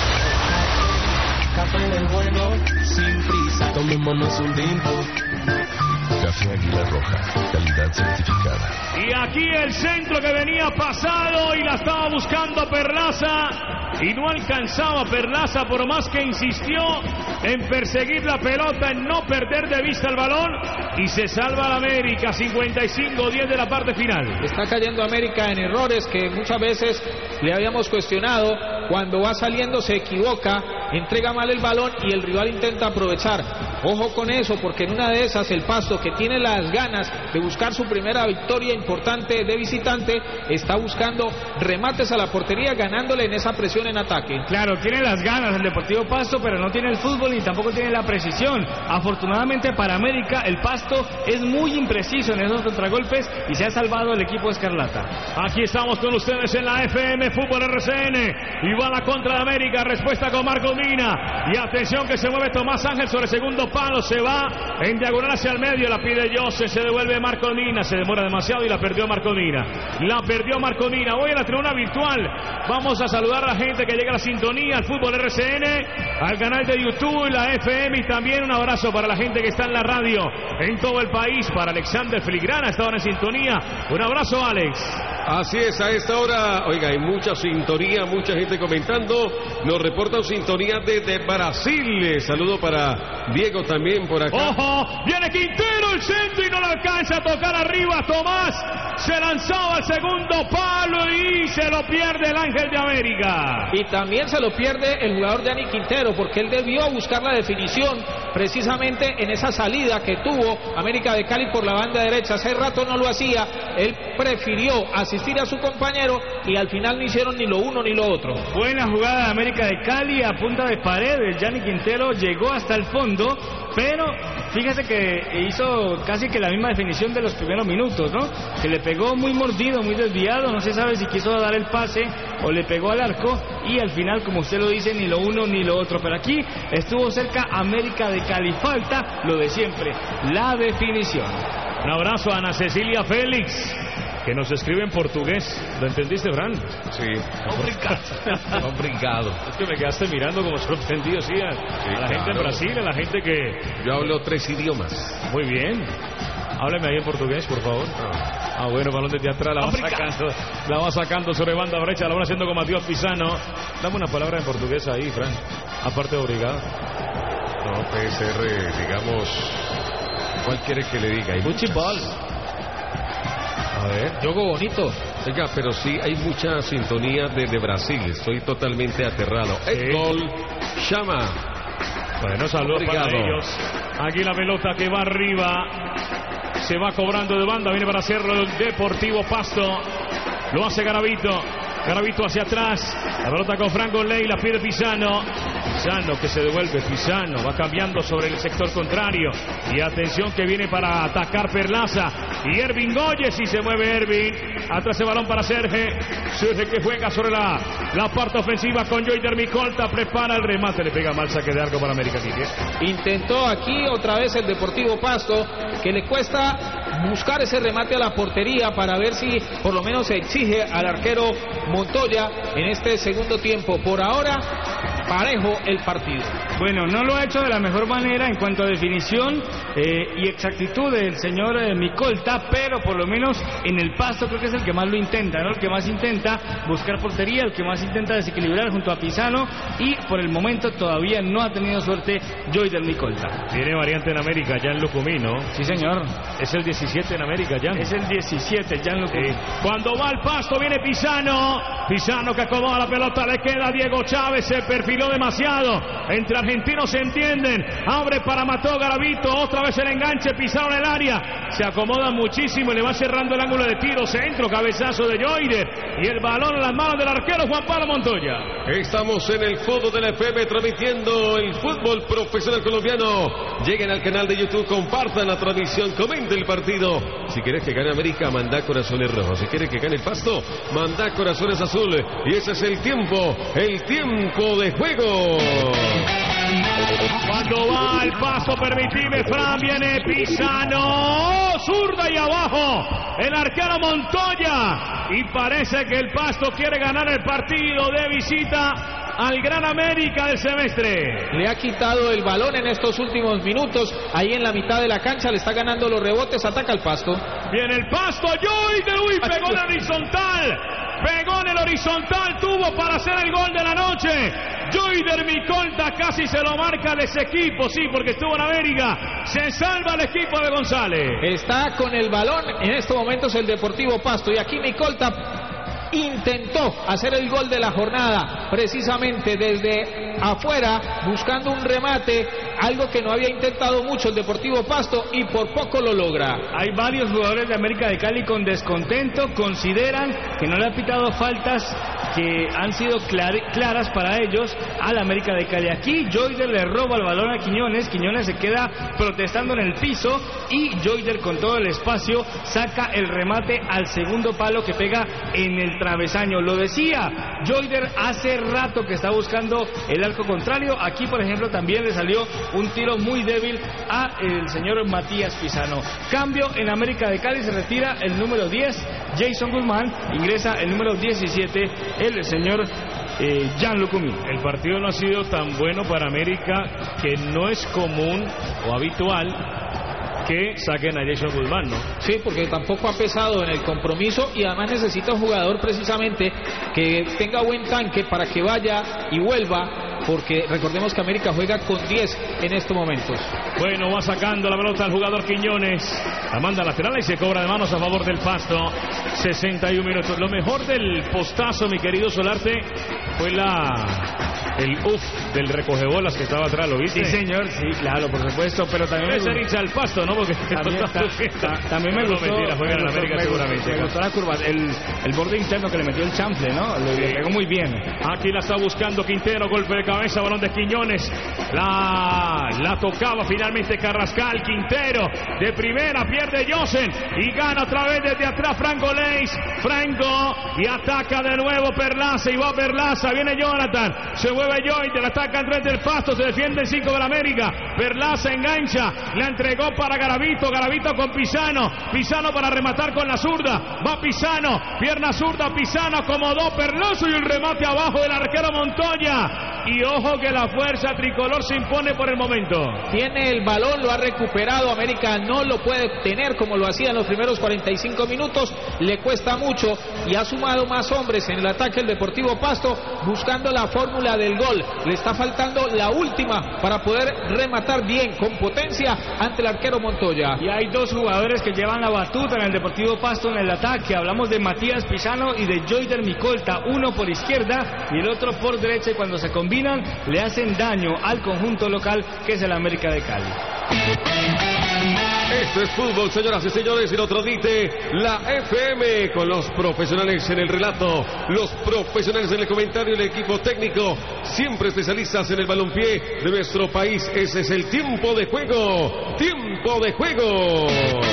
café del bueno, sin prisa, tomémonos un tinto. Café Águila Roja, calidad certificada. Y aquí el centro que venía pasado y la estaba buscando Perlaza y no alcanzaba Perlaza por más que insistió en perseguir la pelota, en no perder de vista el balón y se salva la América. Cincuenta y cinco diez de la parte final. Está cayendo América en errores que muchas veces le habíamos cuestionado. Cuando va saliendo se equivoca, entrega mal el balón y el rival intenta aprovechar. Ojo con eso, porque en una de esas el Pasto, que tiene las ganas de buscar su primera victoria importante de visitante, está buscando remates a la portería, ganándole en esa presión en ataque. Claro, tiene las ganas el Deportivo Pasto, pero no tiene el fútbol ni tampoco tiene la precisión. Afortunadamente para América, el Pasto es muy impreciso en esos contragolpes y se ha salvado el equipo escarlata. Aquí estamos con ustedes en la F M Fútbol R C N y va la contra de América, respuesta con Marco Mina y atención que se mueve Tomás Ángel sobre segundo palo, se va en diagonal hacia el medio, la pide Jose, se devuelve Marconina, se demora demasiado y la perdió Marconina. La perdió Marconina. Voy a la tribuna virtual. Vamos a saludar a la gente que llega a la sintonía, al Fútbol R C N, al canal de YouTube, la F M, y también un abrazo para la gente que está en la radio en todo el país. Para Alexander Filigrana, está ahora en sintonía. Un abrazo, Alex. Así es, a esta hora, oiga, hay mucha sintonía, mucha gente comentando. Nos reportan sintonía desde Brasil. Saludo para Diego también por acá. ¡Ojo! Viene Quintero, el centro, y no le alcanza a tocar arriba. Tomás se lanzaba al segundo palo y se lo pierde el Ángel de América. Y también se lo pierde el jugador Dani Quintero, porque él debió buscar la definición precisamente en esa salida que tuvo América de Cali por la banda derecha. Hace rato no lo hacía, él prefirió asistir a su compañero y al final no hicieron ni lo uno ni lo otro. Buena jugada de América de Cali, a punta de pared, el Dani Quintero llegó hasta el fondo, pero fíjese que hizo casi que la misma definición de los primeros minutos, ¿no? Que le pegó muy mordido, muy desviado, no se sabe si quiso dar el pase o le pegó al arco, y al final, como usted lo dice, ni lo uno ni lo otro. Pero aquí estuvo cerca América de Cali. Falta lo de siempre, la definición. Un abrazo a Ana Cecilia Félix, que nos escribe en portugués. ¿Lo entendiste, Fran? Sí. Obrigado. Obrigado. Es que me quedaste mirando como sorprendido, sí, a, Sí, a la claro. gente en Brasil, a la gente que... Yo hablo tres idiomas. Muy bien. Hábleme ahí en portugués, por favor. Ah, bueno, balón desde atrás, la va sacando, la va sacando sobre banda brecha, la va haciendo con Matías Pisano. Dame una palabra en portugués ahí, Fran. Aparte de obrigado. No, puede ser, eh, digamos... ¿Cuál quiere que le diga? Hay Fútbol. A ver. Juego bonito. Oiga, pero sí hay mucha sintonía desde Brasil. Estoy totalmente aterrado. El Sí. gol llama. Bueno, saludos para Obrigado. ellos. Aquí la pelota que va arriba. Se va cobrando de banda. Viene para hacerlo el Deportivo Pasto. Lo hace Garavito. Garavito hacia atrás. La pelota con Franco Ley. La pide Pisano. Pisano que se devuelve. Pisano va cambiando sobre el sector contrario. Y atención que viene para atacar Perlaza. Y Ervin Goyes. Y se mueve Ervin. Atrás el balón para Serge. Serge que juega sobre la, la parte ofensiva con Joyder Micolta. Prepara el remate. Le pega mal saque de arco para América Tigre. Intentó aquí otra vez el Deportivo Pasto, que le cuesta buscar ese remate a la portería para ver si por lo menos se exige al arquero Montoya en este segundo tiempo. Por ahora, parejo el partido. Bueno, no lo ha hecho de la mejor manera en cuanto a definición eh, y exactitud del señor eh, Micolta, pero por lo menos en el Pasto creo que es el que más lo intenta, ¿no? El que más intenta buscar portería, el que más intenta desequilibrar junto a Pisano, y por el momento todavía no ha tenido suerte Joyder Micolta. Tiene variante en América, Jan Lucumino. Sí, señor. Es el diecisiete en América, Jan. Es el diecisiete, Jan Lucumino. Sí. Cuando va al Pasto viene Pisano. Pisano que acomoda la pelota, le queda a Diego Chávez, se perfiló demasiado. Entre argentinos se entienden. Abre para Mateo Garavito, otra vez el enganche, Pisano en el área. Se acomoda muchísimo y le va cerrando el ángulo de tiro. Centro, cabezazo de Joyder. Y el balón en las manos del arquero Juan Pablo Montoya. Estamos en el fútbol de la F M transmitiendo el fútbol profesional colombiano. Lleguen al canal de YouTube, compartan la transmisión, comenten el partido. Si quieres que gane América, manda corazones rojos. Si quieres que gane el Pasto, manda corazones azul. Y ese es el tiempo, el tiempo de juego. Cuando va al Pasto, permitime, Fran, viene Pisano, zurda y abajo, el arquero Montoya, y parece que el Pasto quiere ganar el partido de visita al Gran América del semestre. Le ha quitado el balón en estos últimos minutos, ahí en la mitad de la cancha, le está ganando los rebotes, ataca el Pasto. Viene el Pasto, Joyder, uy, pegó en el horizontal, pegó en el horizontal, tuvo para hacer el gol de la noche. Joyder Micolta casi se lo marca de ese equipo, sí, porque estuvo en América. Se salva el equipo de González. Está con el balón en estos momentos el Deportivo Pasto, y aquí Micolta intentó hacer el gol de la jornada, precisamente desde afuera, buscando un remate, algo que no había intentado mucho el Deportivo Pasto, y por poco lo logra. Hay varios jugadores de América de Cali con descontento, consideran que no le ha pitado faltas que han sido clar claras para ellos al América de Cali. Aquí Joyder le roba el balón a Quiñones, Quiñones se queda protestando en el piso y Joyder con todo el espacio saca el remate al segundo palo que pega en el travesaño. Lo decía, Joyder hace rato que está buscando el arco contrario. Aquí, por ejemplo, también le salió un tiro muy débil a el señor Matías Pisano. Cambio en América de Cali, se retira el número diez, Jason Guzmán, ingresa el número diecisiete, el señor eh, Jan Lucumí. El partido no ha sido tan bueno para América, que no es común o habitual que saquen a Jason Guzmán, ¿no? Sí, porque tampoco ha pesado en el compromiso y además necesita un jugador precisamente que tenga buen tanque para que vaya y vuelva, porque recordemos que América juega con diez en estos momentos. Bueno, va sacando la pelota el jugador Quiñones, la manda lateral y se cobra de manos a favor del Pasto. sesenta y un minutos. Lo mejor del postazo, mi querido Solarte, fue la el uff del recogebolas que estaba atrás, ¿lo viste? Sí, señor, sí, claro, por supuesto, pero también es hincha del Pasto, ¿no? Porque también, ta, ta, también me gustó, no, mentira, juega en América me, seguramente. Me gustó la curva, el, el borde interno que le metió el chanfle, ¿no? Le, sí. le pegó muy bien. Aquí la está buscando Quintero, golpe de cabeza, balón de Quiñones. La, la tocaba finalmente Carrascal, Quintero de primera, pierde Josen y gana otra vez desde atrás Franco Leis. Franco y ataca de nuevo Perlaza y va Perlaza, viene Jonathan, se mueve Joyder, ataca Andrés del Pasto, se defiende el cinco de la América. Perlaza engancha, la entregó para Garavito, Garavito con Pisano, Pisano para rematar con la zurda, va Pisano, pierna zurda, Pisano acomodó Perlaza y el remate abajo del arquero Montoya. Y ojo que la fuerza tricolor se impone por el momento. Tiene el balón, lo ha recuperado, América no lo puede tener como lo hacía en los primeros cuarenta y cinco minutos, le cuesta mucho y ha sumado más hombres en el ataque el Deportivo Pasto buscando la fórmula del gol. Le está faltando la última para poder rematar bien, con potencia ante el arquero Montoya. Y hay dos jugadores que llevan la batuta en el Deportivo Pasto en el ataque. Hablamos de Matías Pisano y de Joyder Micolta, uno por izquierda y el otro por derecha, y cuando se combinan le hacen daño al conjunto local que es el América de Cali. Esto es fútbol, señoras y señores, y lo transmite la F M con los profesionales en el relato, los profesionales en el comentario, el equipo técnico, siempre especialistas en el balompié de nuestro país. Ese es el tiempo de juego, tiempo de juego.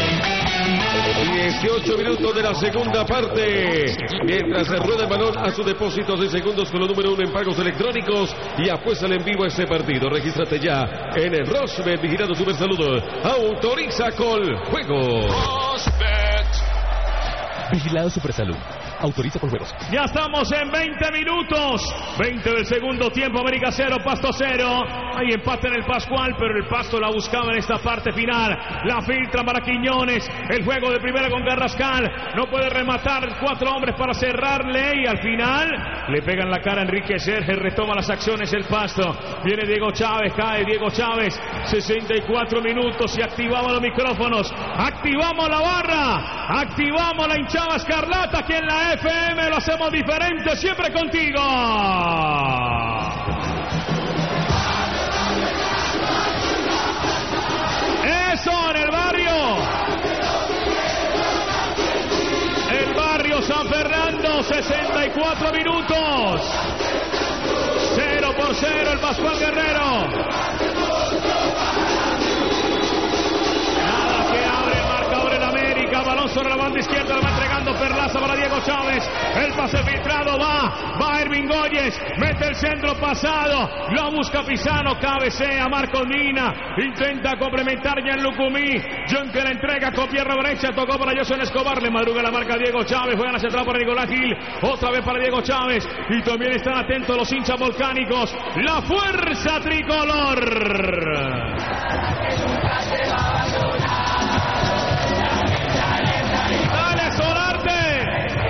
dieciocho minutos de la segunda parte. Mientras se rueda el balón a sus depósitos de segundos con lo número uno en pagos electrónicos y apuestan en vivo este partido. Regístrate ya en el Rosbet, vigilando Super Salud. Autoriza Col Juego. Vigilado Supersalud. Autoriza con juegos. Ya estamos en veinte minutos. veinte del segundo tiempo. América cero, Pasto cero. Hay empate en el Pascual, pero el Pasto la buscaba en esta parte final. La filtra para Quiñones. El juego de primera con Carrascal. No puede rematar. Cuatro hombres para cerrarle. Y al final le pegan la cara a Enrique Serge. Retoma las acciones el Pasto. Viene Diego Chávez. Cae Diego Chávez. sesenta y cuatro minutos. Y activamos los micrófonos. Activamos la barra. Activamos la hinchada escarlata aquí en la F M. Lo hacemos diferente, siempre contigo. Eso en el barrio. El barrio San Fernando, sesenta y cuatro minutos. cero por cero el Pascual Guerrero. Nada que abre el marcador en América. Balón sobre la banda izquierda, lo va entregando Perlaza para Diego Chávez. El pase filtrado va, va Ervin Góyez, mete el centro pasado, lo busca Pisano, cabecea Marcos Mina, intenta complementar ya en Lucumí. John que la entrega con pierna derecha, tocó para Joson Escobar, le madruga la marca Diego Chávez, juegan hacia atrás para Nicolás Gil, otra vez para Diego Chávez, y también están atentos los hinchas volcánicos, la fuerza tricolor. ¡Dale, Solarte!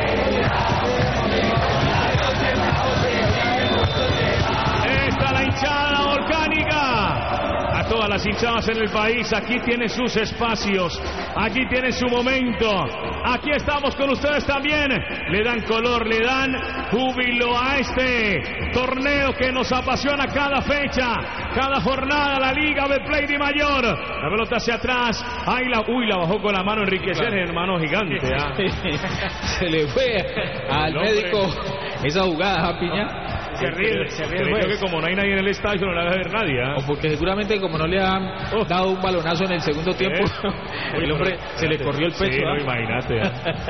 Esta la hinchada volcánica. A todas las hinchadas en el país, aquí tiene sus espacios, aquí tiene su momento. Aquí estamos con ustedes también. Le dan color, le dan júbilo a este torneo que nos apasiona cada fecha, cada jornada, la Liga Betplay de Mayor. La pelota hacia atrás. Ahí la, uy, la bajó con la mano Enrique Serge, hermano gigante. ¿Ah? Se le fue al el médico esa jugada, Piña. Se ríe, se ríe. Creo que como no hay nadie en el estadio no la va a ver nadie. ¿eh? O porque seguramente como no le han oh. dado un balonazo en el segundo tiempo, ¿Eh? el hombre se le corrió el pecho. Sí, no, imagínate.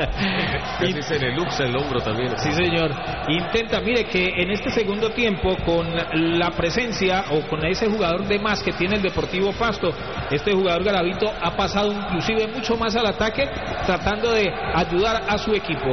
Casi se le luxa el hombro también. Sí, señor. Intenta, mire que en este segundo tiempo, con la presencia o con ese jugador de más que tiene el Deportivo Pasto, este jugador Garavito ha pasado inclusive mucho más al ataque, tratando de ayudar a su equipo.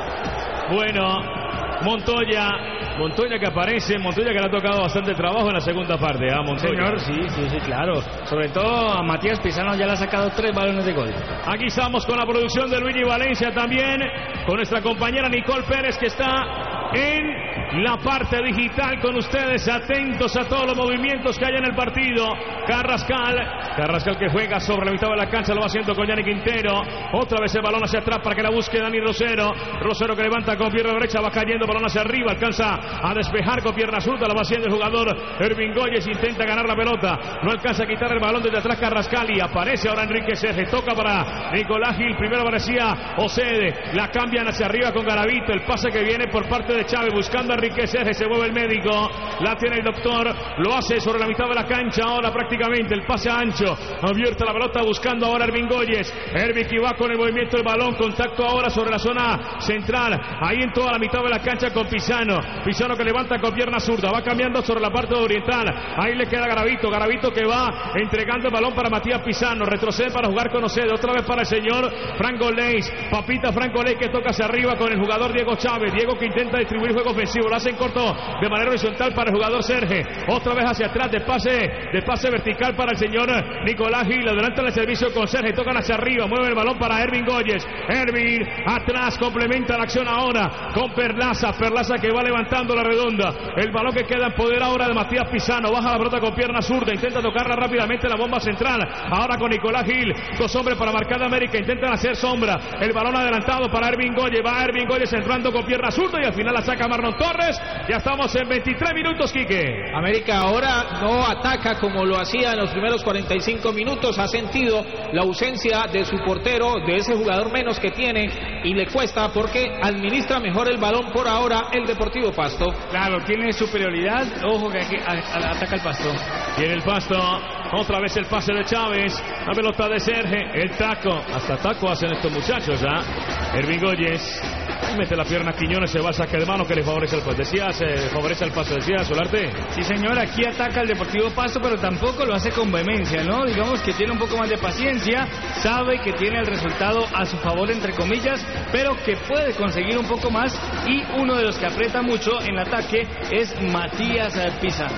Bueno, Montoya, Montoya que aparece, Montoya que le ha tocado bastante trabajo en la segunda parte, ¿ah, Montoya? Señor, sí, sí, sí, claro. Sobre todo a Matías Pizano ya le ha sacado tres balones de gol. Aquí estamos con la producción de Luigi Valencia también, con nuestra compañera Nicole Pérez que está en la parte digital con ustedes, atentos a todos los movimientos que hay en el partido. Carrascal, Carrascal que juega sobre la mitad de la cancha, lo va haciendo con Yanni Quintero. Otra vez el balón hacia atrás para que la busque Dani Rosero. Rosero que levanta con pierna derecha, va cayendo, balón hacia arriba, alcanza a despejar con pierna zurda, lo va haciendo el jugador Ervin Goyes, intenta ganar la pelota, no alcanza a quitar el balón desde atrás Carrascal y aparece ahora Enrique Serge, toca para Nicolás Gil, primero aparecía Ocede, la cambian hacia arriba con Garavito, el pase que viene por parte de Chávez buscando a Enrique Serge, se mueve el médico, la tiene el doctor, lo hace sobre la mitad de la cancha, ahora prácticamente el pase ancho, abierta la pelota buscando ahora Ervin Goyes, Ervin que va con el movimiento del balón, contacto ahora sobre la zona central, ahí en toda la mitad de la cancha con Pizano, Pizano que levanta con pierna zurda, va cambiando sobre la parte oriental, ahí le queda Garavito, Garavito que va entregando el balón para Matías Pizano, retrocede para jugar con Ocede, otra vez para el señor Franco Leis, Papita Franco Leis que toca hacia arriba con el jugador Diego Chávez, Diego que intenta distribuir juego ofensivo, lo hace en corto de manera horizontal para el jugador Serge, otra vez hacia atrás, de pase, de pase vertical para el señor Nicolás Gil, adelanta el servicio con Serge, tocan hacia arriba, mueve el balón para Ervin Goyes, Ervin atrás, complementa la acción ahora con Perlaza, Perlaza que va levantando la redonda, el balón que queda en poder ahora de Matías Pizano, baja la pelota con pierna zurda, intenta tocarla rápidamente la bomba central, ahora con Nicolás Gil, dos hombres para marcar de América, intentan hacer sombra, el balón adelantado para Ervin Goyes, va Ervin Goyes entrando con pierna zurda y al final la saca Marlon Torres, ya estamos en veintitrés minutos, Quique. América ahora no ataca como lo hacía en los primeros cuarenta y cinco minutos, ha sentido la ausencia de su portero, de ese jugador menos que tiene y le cuesta porque administra mejor el balón por ahora el Deportivo Pasto. Claro, tiene superioridad, ojo que aquí ataca el Pasto. Tiene el Pasto, otra vez el pase de Chávez, la pelota de Serge, el taco, hasta taco hacen estos muchachos, ¿ah? ¿eh? Ervin Goyes, mete la pierna Quiñones, se va al saque de mano que le favorece al paso. Decía, se favorece al paso, decía Solarte. Sí, señor, aquí ataca el Deportivo Pasto, pero tampoco lo hace con vehemencia, ¿no? Digamos que tiene un poco más de paciencia, sabe que tiene el resultado a su favor, entre comillas, pero que puede conseguir un poco más, y uno de los que aprieta mucho en el ataque es Matías Pizano.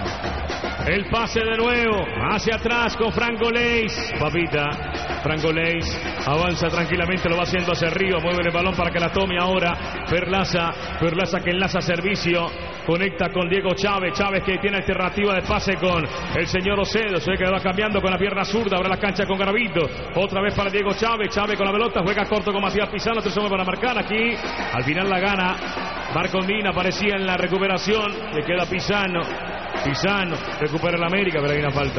El pase de nuevo, hacia atrás con Franco Leis, Papita, Franco Leis avanza tranquilamente, lo va haciendo hacia arriba, mueve el balón para que la tome ahora Perlaza, Perlaza que enlaza servicio, conecta con Diego Chávez, Chávez que tiene alternativa de pase con el señor Ocedo, se ve que va cambiando con la pierna zurda, abre la cancha con Garavito, otra vez para Diego Chávez, Chávez con la pelota, juega corto con Matías Pizano, tres hombres para marcar aquí, al final la gana Marcondina, aparecía en la recuperación, le queda Pizano, Pizano, recupera el América, pero hay una falta.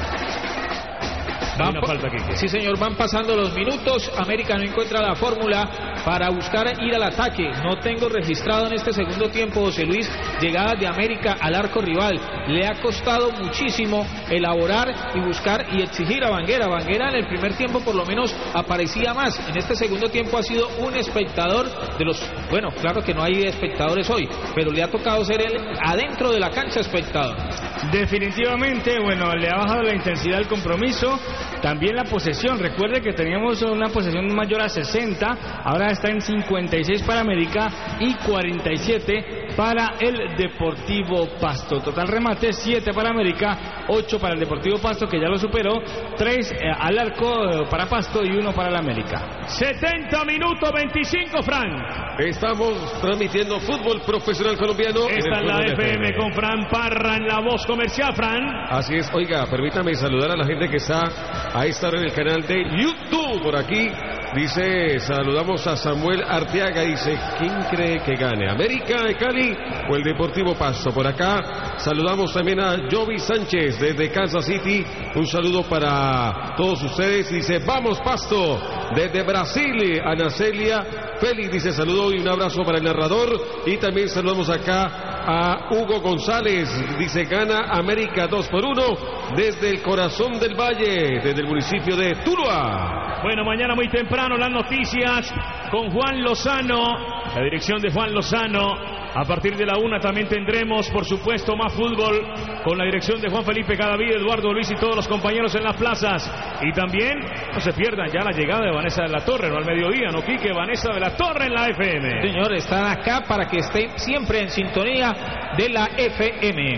Hay una falta aquí. Sí, señor, van pasando los minutos. América no encuentra la fórmula para buscar ir al ataque. No tengo registrado en este segundo tiempo, José Luis, llegadas de América al arco rival. Le ha costado muchísimo elaborar y buscar y exigir a Vanguera. Vanguera en el primer tiempo por lo menos aparecía más. En este segundo tiempo ha sido un espectador de los... Bueno, claro que no hay espectadores hoy, pero le ha tocado ser él adentro de la cancha espectador. Definitivamente, bueno, le ha bajado la intensidad del compromiso, también la posesión. Recuerde que teníamos una posesión mayor a sesenta, ahora está en cincuenta y seis para América y cuarenta y siete para el Deportivo Pasto. Total remate, siete para América, ocho para el Deportivo Pasto, que ya lo superó, tres eh, al arco para Pasto y uno para el América. setenta minutos, veinticinco, Fran. Estamos transmitiendo fútbol profesional colombiano. Esta es la F M con Fran Parra en la voz comercial, Fran. Así es, oiga, permítame saludar a la gente que está a esta hora en el canal de YouTube, por aquí. Dice, saludamos a Samuel Arteaga. Dice, ¿quién cree que gane? ¿América de Cali o el Deportivo Pasto? Por acá saludamos también a Jovi Sánchez desde Kansas City. Un saludo para todos ustedes. Dice, vamos Pasto. Desde Brasil, Ana Celia Félix dice, saludo y un abrazo para el narrador. Y también saludamos acá a Hugo González. Dice, gana América dos por uno desde el corazón del valle, desde el municipio de Tuluá. Bueno, mañana muy temprano las noticias con Juan Lozano, la dirección de Juan Lozano. A partir de la una también tendremos, por supuesto, más fútbol con la dirección de Juan Felipe Cadavid, Eduardo Luis y todos los compañeros en las plazas. Y también no se pierdan ya la llegada de Vanessa de la Torre, no al mediodía, ¿no, Quique? Vanessa de la Torre en la F M. Señor, están acá para que estén siempre en sintonía de la F M.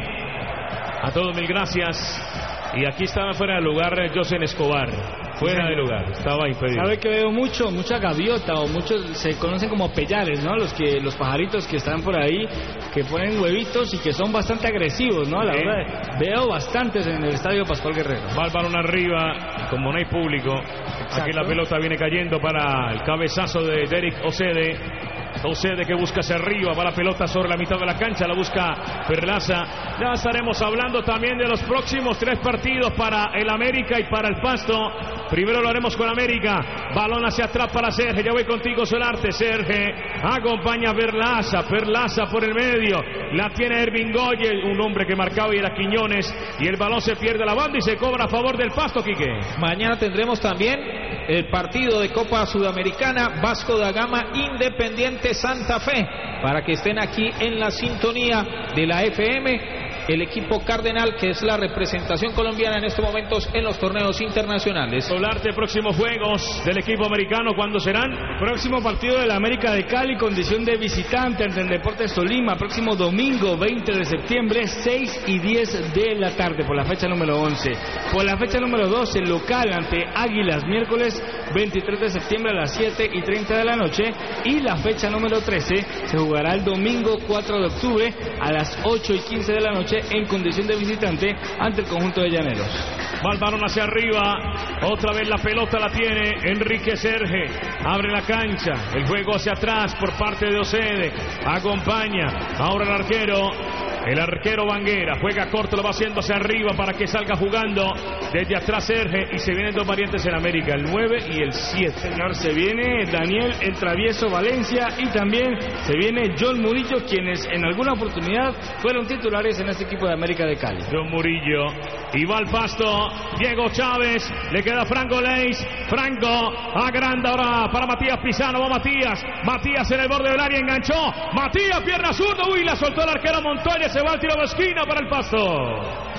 A todos mil gracias. Y aquí estaba fuera de lugar José Escobar. Fuera de lugar, estaba impedido. ¿Sabe que veo mucho? Mucha gaviota, o muchos se conocen como pellares, ¿no? Los que los pajaritos que están por ahí, que ponen huevitos y que son bastante agresivos, ¿no? A la hora de, veo bastantes en el estadio Pascual Guerrero. Va el balón arriba, como no hay público. Exacto. Aquí la pelota viene cayendo para el cabezazo de Derek Ocede. Ocede que busca hacia arriba, va la pelota sobre la mitad de la cancha, la busca Perlaza. Ya estaremos hablando también de los próximos tres partidos para el América y para el Pasto. Primero lo haremos con América. Balón hacia atrás para Serge. Ya voy contigo, Solarte. Serge acompaña a Perlaza. Perlaza por el medio. La tiene Ervin Goye, un hombre que marcaba y era Quiñones. Y el balón se pierde a la banda y se cobra a favor del Pasto, Quique. Mañana tendremos también el partido de Copa Sudamericana, Vasco da Gama, Independiente Santa Fe, para que estén aquí en la sintonía de la F M. El equipo cardenal, que es la representación colombiana en estos momentos en los torneos internacionales. Solarte, próximos juegos del equipo americano, ¿cuándo serán? Próximo partido de la América de Cali, condición de visitante ante el Deportes Tolima, próximo domingo veinte de septiembre, seis y diez de la tarde, por la fecha número once. Por la fecha número doce, local ante Águilas, miércoles veintitrés de septiembre a las siete y treinta de la noche. Y la fecha número trece se jugará el domingo cuatro de octubre a las ocho y quince de la noche en condición de visitante ante el conjunto de Llaneros. Va el balón hacia arriba, otra vez la pelota la tiene Enrique Serge, abre la cancha, el juego hacia atrás por parte de Ocede, acompaña ahora el arquero. El arquero Banguera juega corto, lo va haciendo hacia arriba para que salga jugando desde atrás Serge. Y se vienen dos variantes en América, el nueve y el siete. Señor, se viene Daniel el Travieso Valencia y también se viene John Murillo, quienes en alguna oportunidad fueron titulares en este equipo de América de Cali. John Murillo, y va al Pasto, Diego Chávez, le queda Franco Leis, Franco agranda ahora para Matías Pisano, va Matías, Matías en el borde del área, enganchó, Matías, pierna zurda, uy, la soltó el arquero Montoya, se va al tiro de esquina para el Pasto.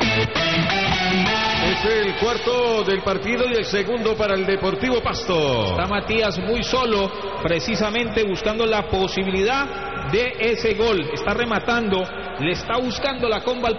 Es el cuarto del partido y el segundo para el Deportivo Pasto. Está Matías muy solo, precisamente buscando la posibilidad de ese gol. Está rematando, le está buscando la comba al